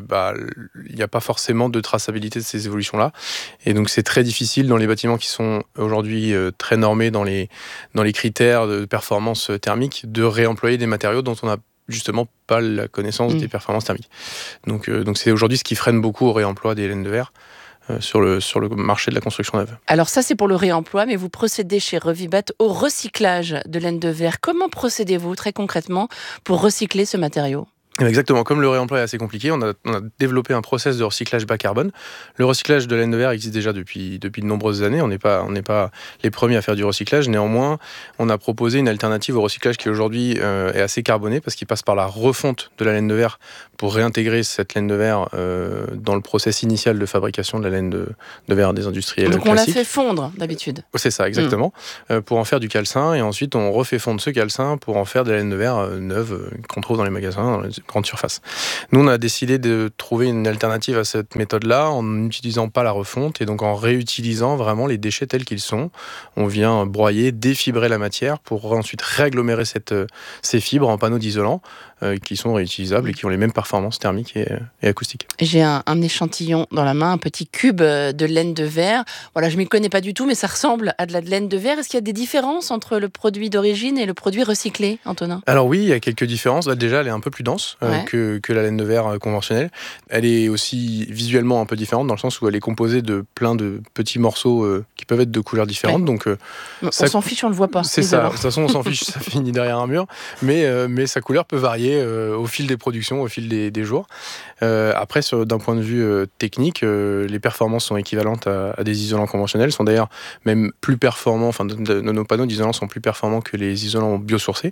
il n'y a pas forcément de traçabilité de ces évolutions-là, et donc c'est très difficile dans les bâtiments qui sont aujourd'hui très normés dans les critères de performance thermique de réemployer des matériaux dont on n'a justement pas la connaissance des performances thermiques. Donc c'est aujourd'hui ce qui freine beaucoup au réemploi des laines de verre sur le marché de la construction neuve. Alors ça c'est pour le réemploi, mais vous procédez chez Revibat au recyclage de laine de verre. Comment procédez-vous très concrètement pour recycler ce matériau ? Exactement, comme le réemploi est assez compliqué, on a développé un process de recyclage bas carbone. Le recyclage de laine de verre existe déjà depuis de nombreuses années, on n'est pas les premiers à faire du recyclage. Néanmoins, on a proposé une alternative au recyclage qui aujourd'hui est assez carboné parce qu'il passe par la refonte de la laine de verre pour réintégrer cette laine de verre dans le process initial de fabrication de la laine de verre des industriels Donc classiques. on la fait fondre d'habitude. C'est ça, exactement. Pour en faire du calcin et ensuite on refait fondre ce calcin pour en faire de la laine de verre neuve qu'on trouve dans les magasins, dans les grande surface. Nous, on a décidé de trouver une alternative à cette méthode-là en n'utilisant pas la refonte et donc en réutilisant vraiment les déchets tels qu'ils sont. On vient broyer, défibrer la matière pour ensuite réagglomérer ces fibres en panneaux d'isolant qui sont réutilisables et qui ont les mêmes performances thermiques et acoustiques. J'ai un échantillon dans la main, un petit cube de laine de verre. Voilà, je ne m'y connais pas du tout, mais ça ressemble à de la laine de verre. Est-ce qu'il y a des différences entre le produit d'origine et le produit recyclé, Antonin ? Alors oui, il y a quelques différences. Là, déjà, elle est un peu plus dense que la laine de verre conventionnelle. Elle est aussi visuellement un peu différente dans le sens où elle est composée de plein de petits morceaux qui peuvent être de couleurs différentes. Donc, on s'en fiche, on ne le voit pas. C'est ça. De toute façon, on s'en fiche, ça finit derrière un mur. Mais sa couleur peut varier au fil des productions, au fil des jours. Après, d'un point de vue technique, les performances sont équivalentes à des isolants conventionnels, sont d'ailleurs même plus performants, enfin nos panneaux d'isolants sont plus performants que les isolants biosourcés.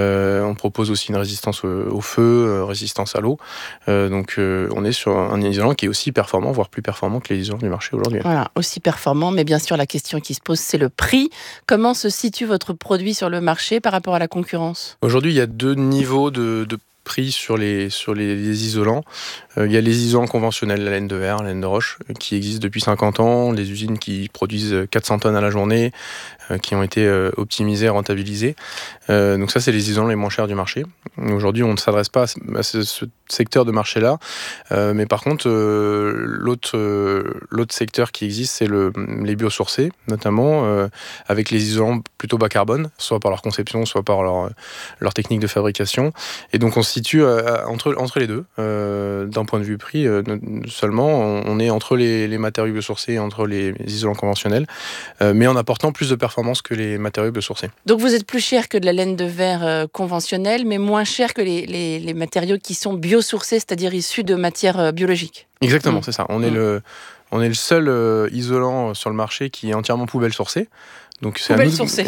On propose aussi une résistance au feu, résistance à l'eau. Donc on est sur un isolant qui est aussi performant, voire plus performant que les isolants du marché aujourd'hui. Voilà, aussi performant, mais bien sûr la question qui se pose, c'est le prix. Comment se situe votre produit sur le marché par rapport à la concurrence ? Aujourd'hui, il y a deux niveaux de prix sur les isolants. Il y a les isolants conventionnels, la laine de verre, la laine de roche, qui existent depuis 50 ans, des usines qui produisent 400 tonnes à la journée, qui ont été optimisées, rentabilisées. Donc ça, c'est les isolants les moins chers du marché. Aujourd'hui, on ne s'adresse pas à ce secteur de marché-là, mais par contre, l'autre secteur qui existe, c'est les biosourcés, notamment, avec les isolants plutôt bas carbone, soit par leur conception, soit par leur technique de fabrication. Et donc, on se situe entre les deux. D'un point de vue prix, seulement, on est entre les matériaux biosourcés et entre les isolants conventionnels, mais en apportant plus de performance que les matériaux biosourcés. Donc vous êtes plus cher que de la laine de verre conventionnelle, mais moins cher que les matériaux qui sont biosourcés, c'est-à-dire issus de matières biologiques. Exactement, c'est ça. On est le seul isolant sur le marché qui est entièrement poubelle sourcée. Donc c'est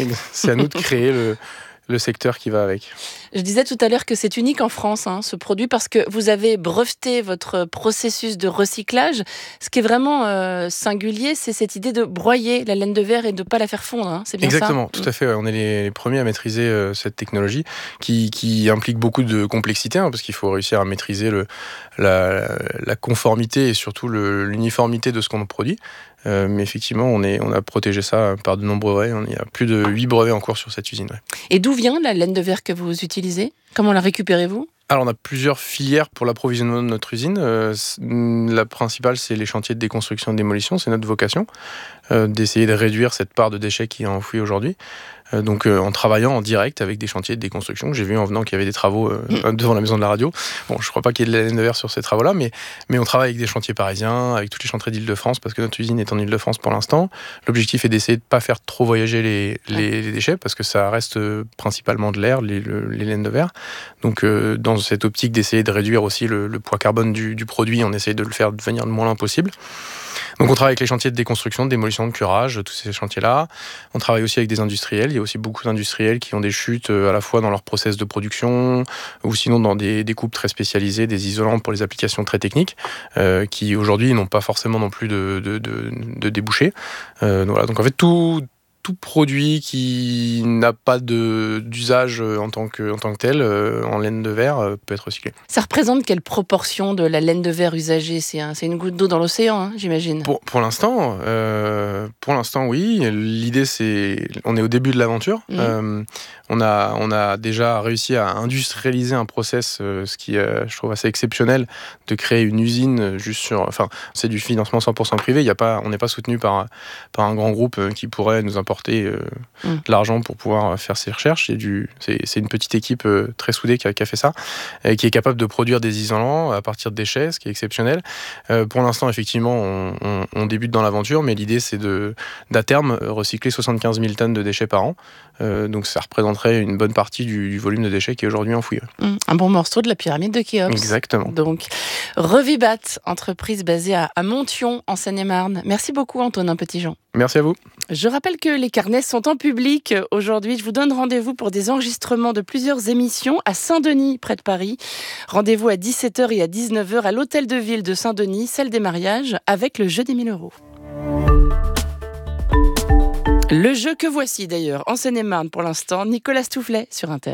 à nous de créer le secteur qui va avec. Je disais tout à l'heure que c'est unique en France, ce produit, parce que vous avez breveté votre processus de recyclage. Ce qui est vraiment singulier, c'est cette idée de broyer la laine de verre et de ne pas la faire fondre. C'est bien Exactement, ça ? Tout à fait. Ouais. On est les premiers à maîtriser cette technologie qui implique beaucoup de complexité, parce qu'il faut réussir à maîtriser la conformité et surtout l'uniformité de ce qu'on produit. Mais effectivement, on a protégé ça par de nombreux brevets. Il y a plus de 8 brevets en cours sur cette usine. Ouais. Et d'où vient la laine de verre que vous utilisez ? Comment la récupérez-vous ? Alors, on a plusieurs filières pour l'approvisionnement de notre usine. La principale, c'est les chantiers de déconstruction et de démolition. C'est notre vocation, d'essayer de réduire cette part de déchets qui est enfouie aujourd'hui. Donc en travaillant en direct avec des chantiers de déconstruction. J'ai vu en venant qu'il y avait des travaux devant la maison de la radio. Bon, je ne crois pas qu'il y ait de la laine de verre sur ces travaux-là, mais on travaille avec des chantiers parisiens, avec toutes les chantiers d'Île-de-France, parce que notre usine est en Île-de-France pour l'instant. L'objectif est d'essayer de ne pas faire trop voyager les déchets, parce que ça reste principalement de l'air, les laines de verre. Donc dans cette optique d'essayer de réduire aussi le poids carbone du produit, on essaie de le faire devenir le moins lent possible. Donc on travaille avec les chantiers de déconstruction, de démolition, de curage, tous ces chantiers-là. On travaille aussi avec des industriels. Il y a aussi beaucoup d'industriels qui ont des chutes à la fois dans leur process de production ou sinon dans des coupes très spécialisées, des isolants pour les applications très techniques qui aujourd'hui n'ont pas forcément non plus de débouchés. Donc en fait tout produit qui n'a pas d'usage en tant que tel en laine de verre peut être recyclé. Ça représente quelle proportion de la laine de verre usagée ? C'est une goutte d'eau dans l'océan, j'imagine. Pour l'instant, oui. L'idée, on est au début de l'aventure. On a déjà réussi à industrialiser un process, ce qui est, je trouve, assez exceptionnel, de créer une usine c'est du financement 100% privé. On n'est pas soutenu par un grand groupe qui pourrait nous apporter de l'argent pour pouvoir faire ces recherches. C'est une petite équipe très soudée qui a fait ça, qui est capable de produire des isolants à partir de déchets, ce qui est exceptionnel. Pour l'instant, effectivement, on débute dans l'aventure, mais l'idée, c'est d'à terme recycler 75 000 tonnes de déchets par an. Donc ça représenterait une bonne partie du volume de déchets qui est aujourd'hui enfoui. Un bon morceau de la pyramide de Khéops. Exactement. Donc, Revibat, entreprise basée à Monthyon, en Seine-et-Marne. Merci beaucoup, Antonin Petitjean. Merci à vous. Je rappelle que les carnets sont en public aujourd'hui. Je vous donne rendez-vous pour des enregistrements de plusieurs émissions à Saint-Denis, près de Paris. Rendez-vous à 17h et à 19h à l'Hôtel de Ville de Saint-Denis, celle des mariages, avec le jeu des 1000 €. Le jeu que voici d'ailleurs, en Seine-et-Marne pour l'instant, Nicolas Stoufflet sur Inter.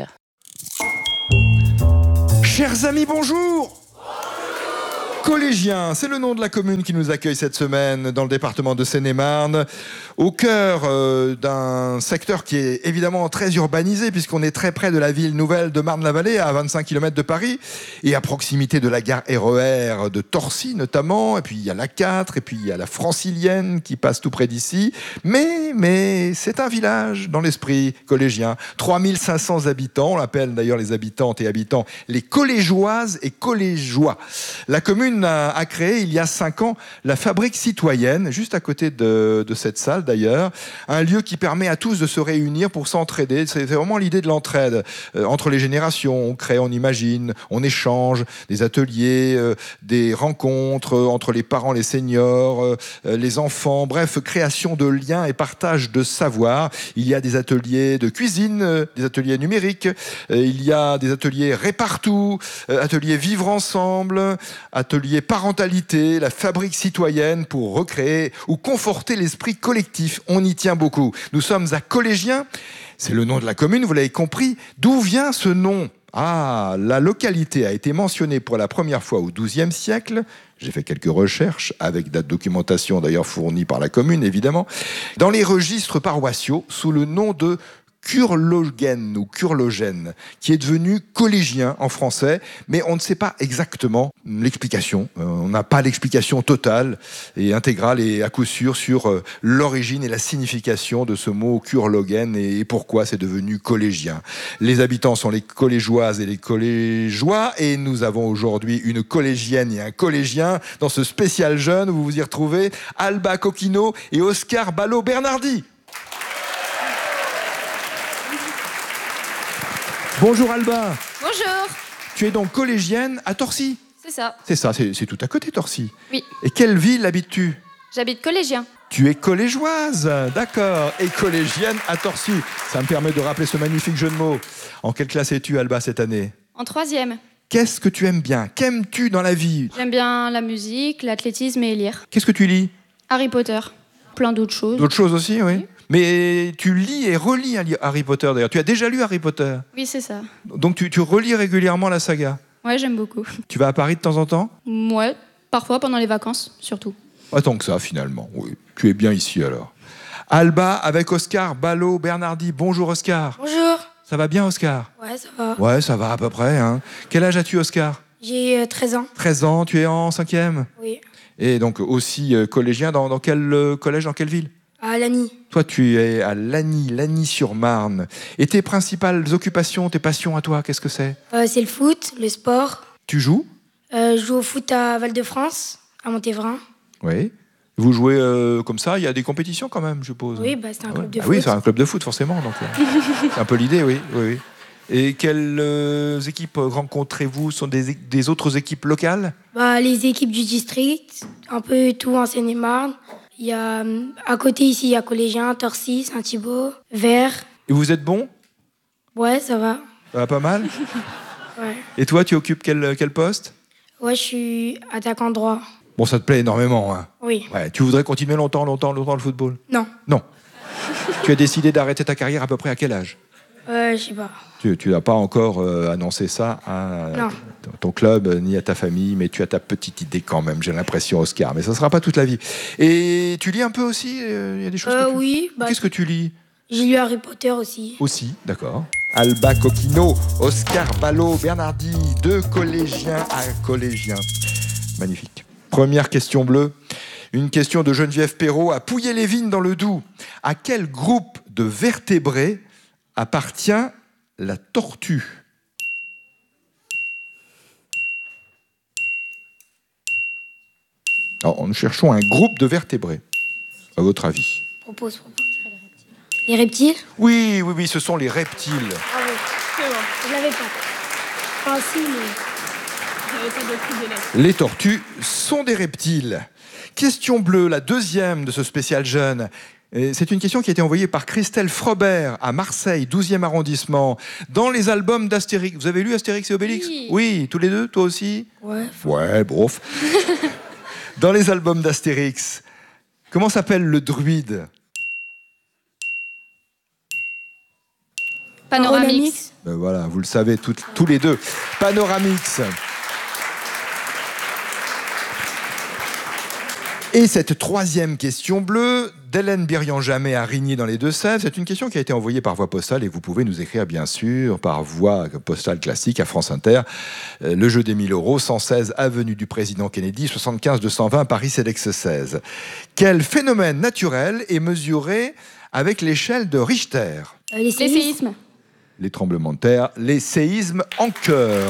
Chers amis, bonjour! Collégiens, c'est le nom de la commune qui nous accueille cette semaine dans le département de Seine-et-Marne, au cœur d'un secteur qui est évidemment très urbanisé puisqu'on est très près de la ville nouvelle de Marne-la-Vallée, à 25 km de Paris, et à proximité de la gare RER de Torcy notamment, et puis il y a la 4, et puis il y a la Francilienne qui passe tout près d'ici, mais c'est un village dans l'esprit collégien, 3500 habitants, on l'appelle d'ailleurs les habitantes et habitants les collégeoises et collégeois. La commune a créé il y a 5 ans la Fabrique Citoyenne, juste à côté de cette salle d'ailleurs, un lieu qui permet à tous de se réunir pour s'entraider. C'est vraiment l'idée de l'entraide entre les générations. On crée, on imagine, on échange, des ateliers, des rencontres entre les parents, les seniors, les enfants, bref, création de liens et partage de savoir. Il y a des ateliers de cuisine, des ateliers numériques, il y a des ateliers Répartout, ateliers Vivre Ensemble, atelier parentalité, la Fabrique Citoyenne pour recréer ou conforter l'esprit collectif. On y tient beaucoup. Nous sommes à Collégiens, c'est le nom de la commune, vous l'avez compris. D'où vient ce nom ? La localité a été mentionnée pour la première fois au XIIe siècle. J'ai fait quelques recherches avec la documentation d'ailleurs fournie par la commune, évidemment, dans les registres paroissiaux sous le nom de Curlogène ou Curlogène, qui est devenu collégien en français, mais on ne sait pas exactement l'explication. On n'a pas l'explication totale et intégrale et à coup sûr sur l'origine et la signification de ce mot Curlogène et pourquoi c'est devenu collégien. Les habitants sont les collégeoises et les collégeois et nous avons aujourd'hui une collégienne et un collégien dans ce spécial jeune où vous vous y retrouvez, Alba Coquino et Oscar Ballot-Bernardi. Bonjour Alba. Bonjour. Tu es donc collégienne à Torcy. C'est ça. C'est ça, c'est tout à côté Torcy. Oui. Et quelle ville habites-tu ? J'habite Collégien. Tu es collégeoise, d'accord. Et collégienne à Torcy. Ça me permet de rappeler ce magnifique jeu de mots. En quelle classe es-tu Alba cette année ? En 3e. Qu'est-ce que tu aimes bien ? Qu'aimes-tu dans la vie ? J'aime bien la musique, l'athlétisme et lire. Qu'est-ce que tu lis ? Harry Potter. Plein d'autres choses. D'autres choses aussi, oui. Mais tu lis et relis Harry Potter d'ailleurs. Tu as déjà lu Harry Potter ? Oui, c'est ça. Donc tu relis régulièrement la saga ? Ouais, j'aime beaucoup. Tu vas à Paris de temps en temps ? Ouais, parfois pendant les vacances, surtout. Pas tant que ça finalement. Oui, tu es bien ici alors. Alba avec Oscar Ballot-Bernardi. Bonjour Oscar. Bonjour. Ça va bien Oscar ? Ouais, ça va. Ouais, ça va à peu près. Hein. Quel âge as-tu Oscar ? J'ai 13 ans. 13 ans, tu es en 5e ? Oui. Et donc aussi collégien dans quel collège, dans quelle ville ? À Lagny. Toi, tu es à Lagny-sur-Marne. Et tes principales occupations, tes passions à toi, qu'est-ce que c'est ? C'est le foot, le sport. Tu joues ? Je joue au foot à Val-de-France, à Montévrain. Oui. Vous jouez comme ça, il y a des compétitions quand même, je suppose. Oui, c'est un club de foot. Oui, c'est un club de foot, forcément. Donc, c'est un peu l'idée, oui. Et quelles équipes rencontrez-vous ? Sont des autres équipes locales ? Les équipes du district, un peu tout en Seine-et-Marne. Il y a, à côté ici, il y a Collégien, Torcy, Saint-Thibault, Vert. Et vous êtes bon ? Ouais, ça va. Ça va pas mal ? Ouais. Et toi, tu occupes quel poste ? Ouais, je suis attaquant droit. Bon, ça te plaît énormément, hein ? Oui. Ouais, tu voudrais continuer longtemps le football ? Non. Non. Tu as décidé d'arrêter ta carrière à peu près à quel âge ? Je sais pas. Tu n'as pas encore annoncé ça à ton club ni à ta famille, mais tu as ta petite idée quand même, j'ai l'impression, Oscar. Mais ça ne sera pas toute la vie. Et tu lis un peu aussi ? Il y a des choses que tu... Oui. Qu'est-ce que tu lis ? J'ai lu Harry Potter aussi. Aussi, d'accord. Alba Coquino, Oscar Ballot-Bernardi, 2 collégiens à collégiens. Magnifique. Première question bleue. Une question de Geneviève Perrault à Pouillet-les-Vignes dans le Doubs. À quel groupe de vertébrés appartient la tortue ? Alors, nous cherchons un groupe de vertébrés, à votre avis. Propose. Les reptiles ? Oui, ce sont les reptiles. Bravo, c'est bon, je l'avais pas. Enfin, si, mais... Les tortues sont des reptiles. Question bleue, la deuxième de ce spécial jeune. Et c'est une question qui a été envoyée par Christelle Frobert à Marseille, 12e arrondissement, dans les albums d'Astérix. Vous avez lu Astérix et Obélix ? Oui, tous les deux, toi aussi ? Ouais, brof. Dans les albums d'Astérix, comment s'appelle le druide ? Panoramix. Ben voilà, vous le savez tous les deux. Panoramix. Et cette troisième question bleue d'Hélène Birian-Jamet à Rigny dans les Deux-Sèvres, c'est une question qui a été envoyée par voie postale et vous pouvez nous écrire bien sûr par voie postale classique à France Inter. Le jeu des 1000 €, 116 avenue du Président Kennedy, 75 220 Paris CEDEX 16. Quel phénomène naturel est mesuré avec l'échelle de Richter ? Les séismes. Les tremblements de terre, les séismes en cœur.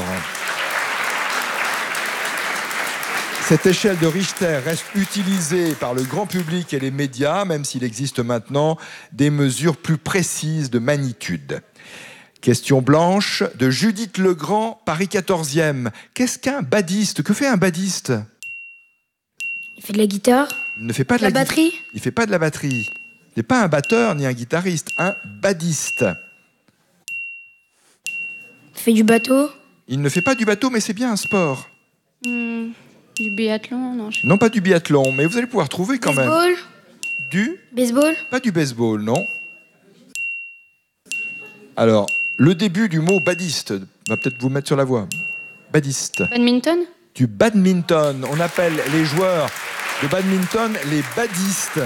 Cette échelle de Richter reste utilisée par le grand public et les médias, même s'il existe maintenant des mesures plus précises de magnitude. Question blanche de Judith Legrand, Paris 14e. Qu'est-ce qu'un badiste ? Que fait un badiste ? Il fait de la guitare. Il ne fait pas de la batterie. Il fait pas de la batterie. Il n'est pas un batteur ni un guitariste, un badiste. Il fait du bateau. Il ne fait pas du bateau, mais c'est bien un sport. Du biathlon, non. Non, pas du biathlon, mais vous allez pouvoir trouver quand même. Du baseball. Pas du baseball, non. Alors, le début du mot badiste va peut-être vous mettre sur la voie. Badiste. Badminton. Du badminton. On appelle les joueurs de badminton les badistes.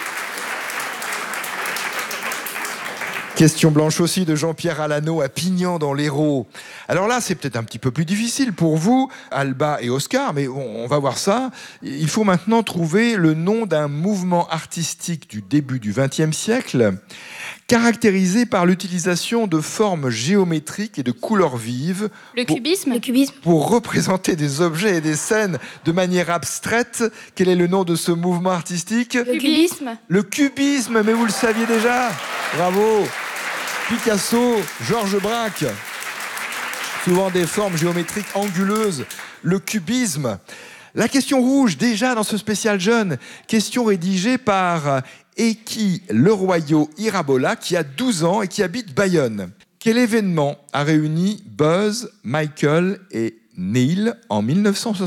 Question blanche aussi de Jean-Pierre Alano à Pignan dans l'Hérault. Alors là, c'est peut-être un petit peu plus difficile pour vous, Alba et Oscar, mais on va voir ça. Il faut maintenant trouver le nom d'un mouvement artistique du début du XXe siècle, caractérisé par l'utilisation de formes géométriques et de couleurs vives. Le cubisme. Pour représenter des objets et des scènes de manière abstraite. Quel est le nom de ce mouvement artistique ? Le cubisme. Le cubisme, mais vous le saviez déjà. Bravo. Picasso, Georges Braque. Souvent des formes géométriques anguleuses. Le cubisme. La question rouge, déjà dans ce spécial jeune. Question rédigée par Eki Leroyau Irabola, qui a 12 ans et qui habite Bayonne. Quel événement a réuni Buzz, Michael et Neil en 1969 ?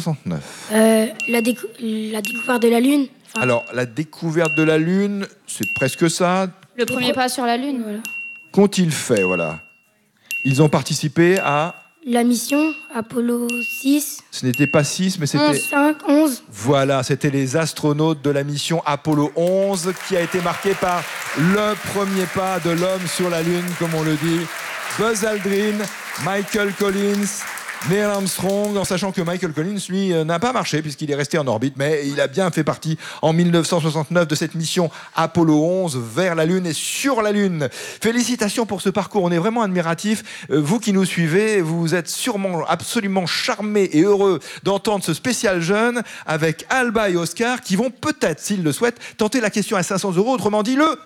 La découverte de la Lune. Alors, la découverte de la Lune, c'est presque ça. Le premier pas sur la Lune. Voilà. Qu'ont-ils fait, voilà ? Ils ont participé à... La mission Apollo 6. Ce n'était pas 6, mais c'était... 11. Voilà, c'était les astronautes de la mission Apollo 11 qui a été marquée par le premier pas de l'homme sur la Lune, comme on le dit. Buzz Aldrin, Michael Collins, Neil Armstrong, en sachant que Michael Collins, lui, n'a pas marché puisqu'il est resté en orbite, mais il a bien fait partie en 1969 de cette mission Apollo 11 vers la Lune et sur la Lune. Félicitations pour ce parcours, on est vraiment admiratifs. Vous qui nous suivez, vous êtes sûrement absolument charmés et heureux d'entendre ce spécial jeune avec Alba et Oscar qui vont peut-être, s'ils le souhaitent, tenter la question à 500 €, autrement dit le...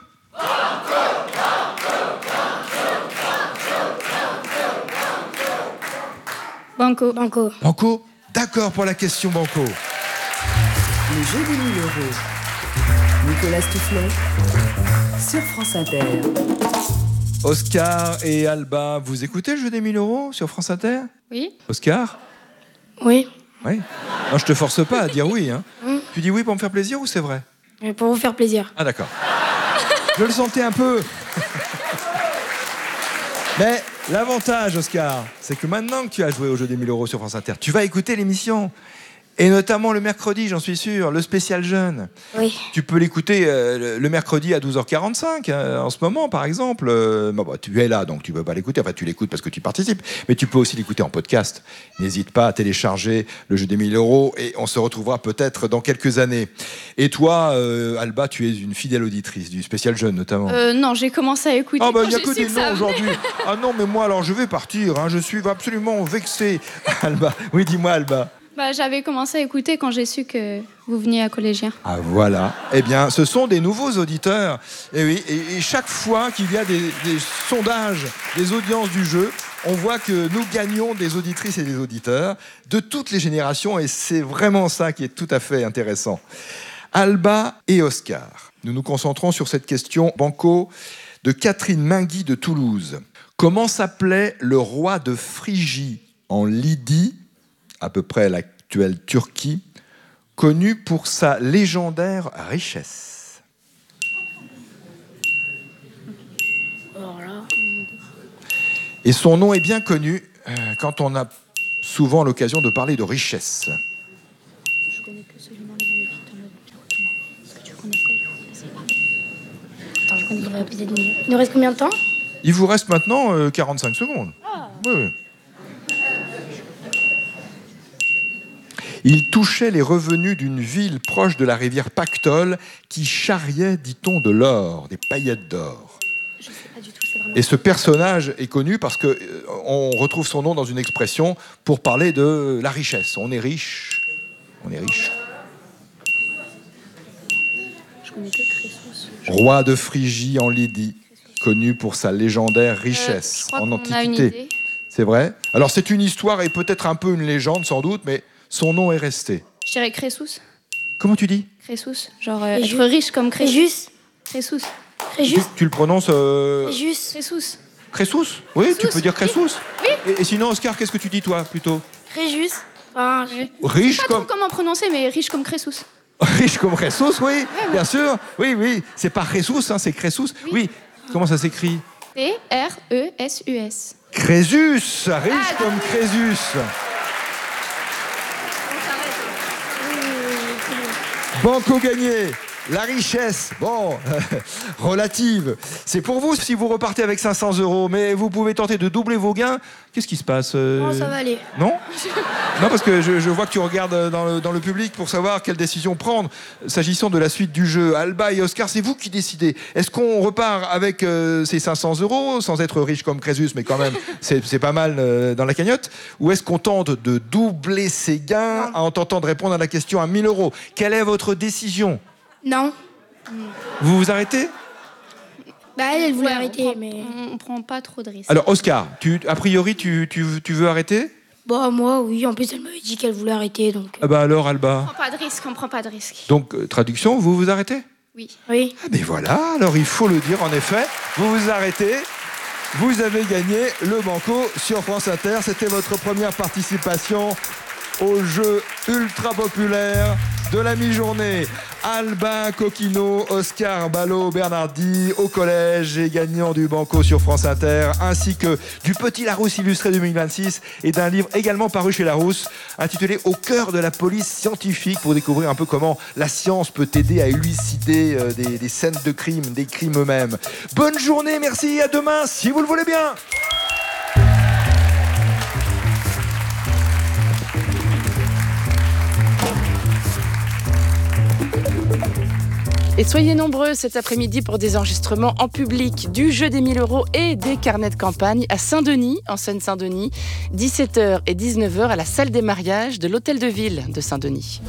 Banco. Banco ? D'accord pour la question Banco. Le jeu des 1000 €. Nicolas Stoufflet sur France Inter. Oscar et Alba, vous écoutez le jeu des 1000 € sur France Inter ? Oui. Oscar ? Oui. Oui. Non, je te force pas à dire oui. Hein. Tu dis oui pour me faire plaisir ou c'est vrai ? Pour vous faire plaisir. Ah d'accord. Je le sentais un peu. Mais l'avantage, Oscar, c'est que maintenant que tu as joué au jeu des 1000 € sur France Inter, tu vas écouter l'émission. Et notamment le mercredi, j'en suis sûr, le spécial jeune. Oui. Tu peux l'écouter le mercredi à 12h45, en ce moment, par exemple. Tu es là, donc tu ne peux pas l'écouter. Enfin, tu l'écoutes parce que tu participes. Mais tu peux aussi l'écouter en podcast. N'hésite pas à télécharger le jeu des 1000 € et on se retrouvera peut-être dans quelques années. Et toi, Alba, tu es une fidèle auditrice du spécial jeune, notamment. Non, j'ai commencé à écouter. Il n'y a que des noms aujourd'hui. Ah non, mais moi, alors je vais partir. Je suis absolument vexé. Alba. Oui, dis-moi, Alba. J'avais commencé à écouter quand j'ai su que vous veniez à Collégien. Ah voilà. Eh bien, ce sont des nouveaux auditeurs. Et oui, et chaque fois qu'il y a des sondages, des audiences du jeu, on voit que nous gagnons des auditrices et des auditeurs de toutes les générations. Et c'est vraiment ça qui est tout à fait intéressant. Alba et Oscar. Nous nous concentrons sur cette question banco de Catherine Mingui de Toulouse. Comment s'appelait le roi de Phrygie en Lydie, à peu près l'actuelle Turquie, connu pour sa légendaire richesse? Et son nom est bien connu quand on a souvent l'occasion de parler de richesse. Je connais que seulement les noms des victimes. Est-ce que tu connais Attends, je connais peut-être mieux. Il nous reste combien de temps? Il vous reste maintenant 45 secondes. Oui. Il touchait les revenus d'une ville proche de la rivière Pactole qui charriait, dit-on, de l'or, des paillettes d'or. Je sais pas du tout, c'est vraiment... Et ce personnage est connu parce qu'on retrouve son nom dans une expression pour parler de la richesse. On est riche. On est riche. Je connais que Crésus. Roi de Phrygie en Lydie, connu pour sa légendaire richesse je crois en qu'on Antiquité. a une idée. C'est vrai? Alors c'est une histoire et peut-être un peu une légende sans doute, mais son nom est resté. Je dirais Crésus. Comment tu dis? Crésus. Genre être riche comme Crésus. Crésus. Tu le prononces Crésus. Crésus? Oui, tu peux dire Crésus. Oui. Et sinon, Oscar, qu'est-ce que tu dis toi plutôt? Crésus. Enfin, riche je sais pas trop comment prononcer, mais riche comme Crésus. Riche comme Crésus, oui, bien sûr. Oui. C'est pas Crésus, c'est Crésus. Oui. Comment ça s'écrit? Crésus. Crésus, riche comme Crésus. Banco gagné. La richesse, relative. C'est pour vous si vous repartez avec 500 €, mais vous pouvez tenter de doubler vos gains. Qu'est-ce qui se passe Non, ça va aller. Non? Non, parce que je vois que tu regardes dans le public pour savoir quelle décision prendre. S'agissant de la suite du jeu, Alba et Oscar, c'est vous qui décidez. Est-ce qu'on repart avec ces 500 € sans être riche comme Crésus, mais quand même, c'est pas mal dans la cagnotte? Ou est-ce qu'on tente de doubler ses gains en tentant de répondre à la question à 1000 €? Quelle est votre décision? Non. Vous vous arrêtez? Elle voulait arrêter, mais... On prend pas trop de risques. Alors, Oscar, a priori, tu veux arrêter? Moi, oui. En plus, elle m'avait dit qu'elle voulait arrêter, donc... Alors, Alba? On prend pas de risques. Donc, traduction, vous vous arrêtez? Oui. Mais voilà, alors il faut le dire, en effet. Vous vous arrêtez. Vous avez gagné le Banco sur France Inter. C'était votre première participation au jeu ultra populaire de la mi-journée. Albin Coquino, Oscar Ballot-Bernardi au collège et gagnant du Banco sur France Inter, ainsi que du Petit Larousse illustré 2026 et d'un livre également paru chez Larousse intitulé Au cœur de la police scientifique, pour découvrir un peu comment la science peut aider à élucider des scènes de crime, des crimes eux-mêmes. Bonne journée, merci, à demain si vous le voulez bien. Et soyez nombreux cet après-midi pour des enregistrements en public du jeu des 1000 € et des carnets de campagne à Saint-Denis, en Seine-Saint-Denis, 17h et 19h à la salle des mariages de l'Hôtel de Ville de Saint-Denis.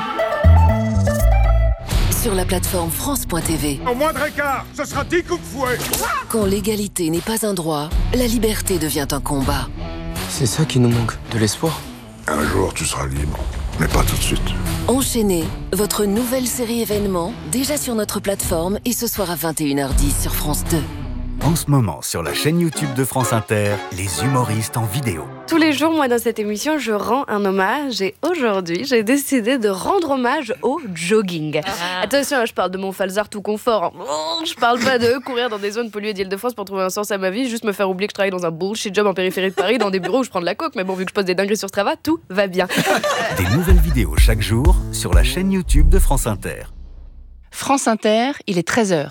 Sur la plateforme France.tv. Au moindre écart, ce sera 10 coups de fouet. Quand l'égalité n'est pas un droit, la liberté devient un combat. C'est ça qui nous manque, de l'espoir. Un jour, tu seras libre, mais pas tout de suite. Enchaînez, votre nouvelle série événement, déjà sur notre plateforme et ce soir à 21h10 sur France 2. En ce moment, sur la chaîne YouTube de France Inter, les humoristes en vidéo. Tous les jours, moi, dans cette émission, je rends un hommage. Et aujourd'hui, j'ai décidé de rendre hommage au jogging. Attention, je parle de mon falzar tout confort. Je parle pas de courir dans des zones polluées d'Île-de-France pour trouver un sens à ma vie, juste me faire oublier que je travaille dans un bullshit job en périphérie de Paris, dans des bureaux où je prends de la coke. Mais bon, vu que je poste des dingueries sur Strava, tout va bien. Des nouvelles vidéos chaque jour sur la chaîne YouTube de France Inter. France Inter, il est 13h.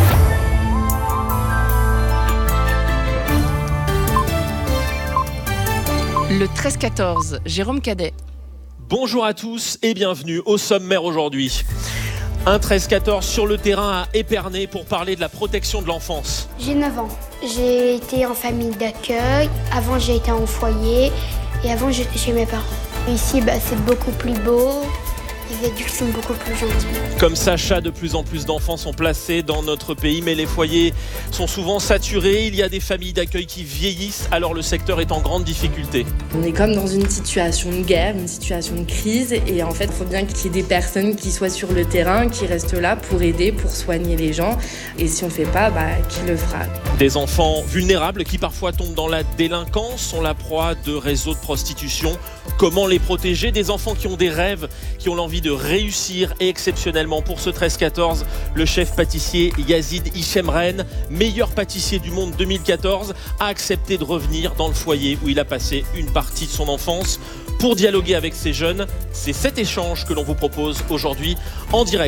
Le 13-14, Jérôme Cadet. Bonjour à tous et bienvenue au sommaire aujourd'hui. Un 13-14 sur le terrain à Épernay pour parler de la protection de l'enfance. J'ai 9 ans. J'ai été en famille d'accueil. Avant, j'ai été en foyer. Et avant, j'étais chez mes parents. Ici, c'est beaucoup plus beau. Les adultes sont beaucoup plus gentils. Comme Sacha, de plus en plus d'enfants sont placés dans notre pays, mais les foyers sont souvent saturés. Il y a des familles d'accueil qui vieillissent, alors le secteur est en grande difficulté. On est comme dans une situation de guerre, une situation de crise, et en fait, il faut bien qu'il y ait des personnes qui soient sur le terrain, qui restent là pour aider, pour soigner les gens. Et si on ne fait pas, qui le fera? Des enfants vulnérables qui parfois tombent dans la délinquance, sont la proie de réseaux de prostitution. Comment les protéger? Des enfants qui ont des rêves, qui ont l'envie de réussir, et exceptionnellement pour ce 13-14, le chef pâtissier Yazid Hichemren, meilleur pâtissier du monde 2014, a accepté de revenir dans le foyer où il a passé une partie de son enfance pour dialoguer avec ces jeunes. C'est cet échange que l'on vous propose aujourd'hui en direct.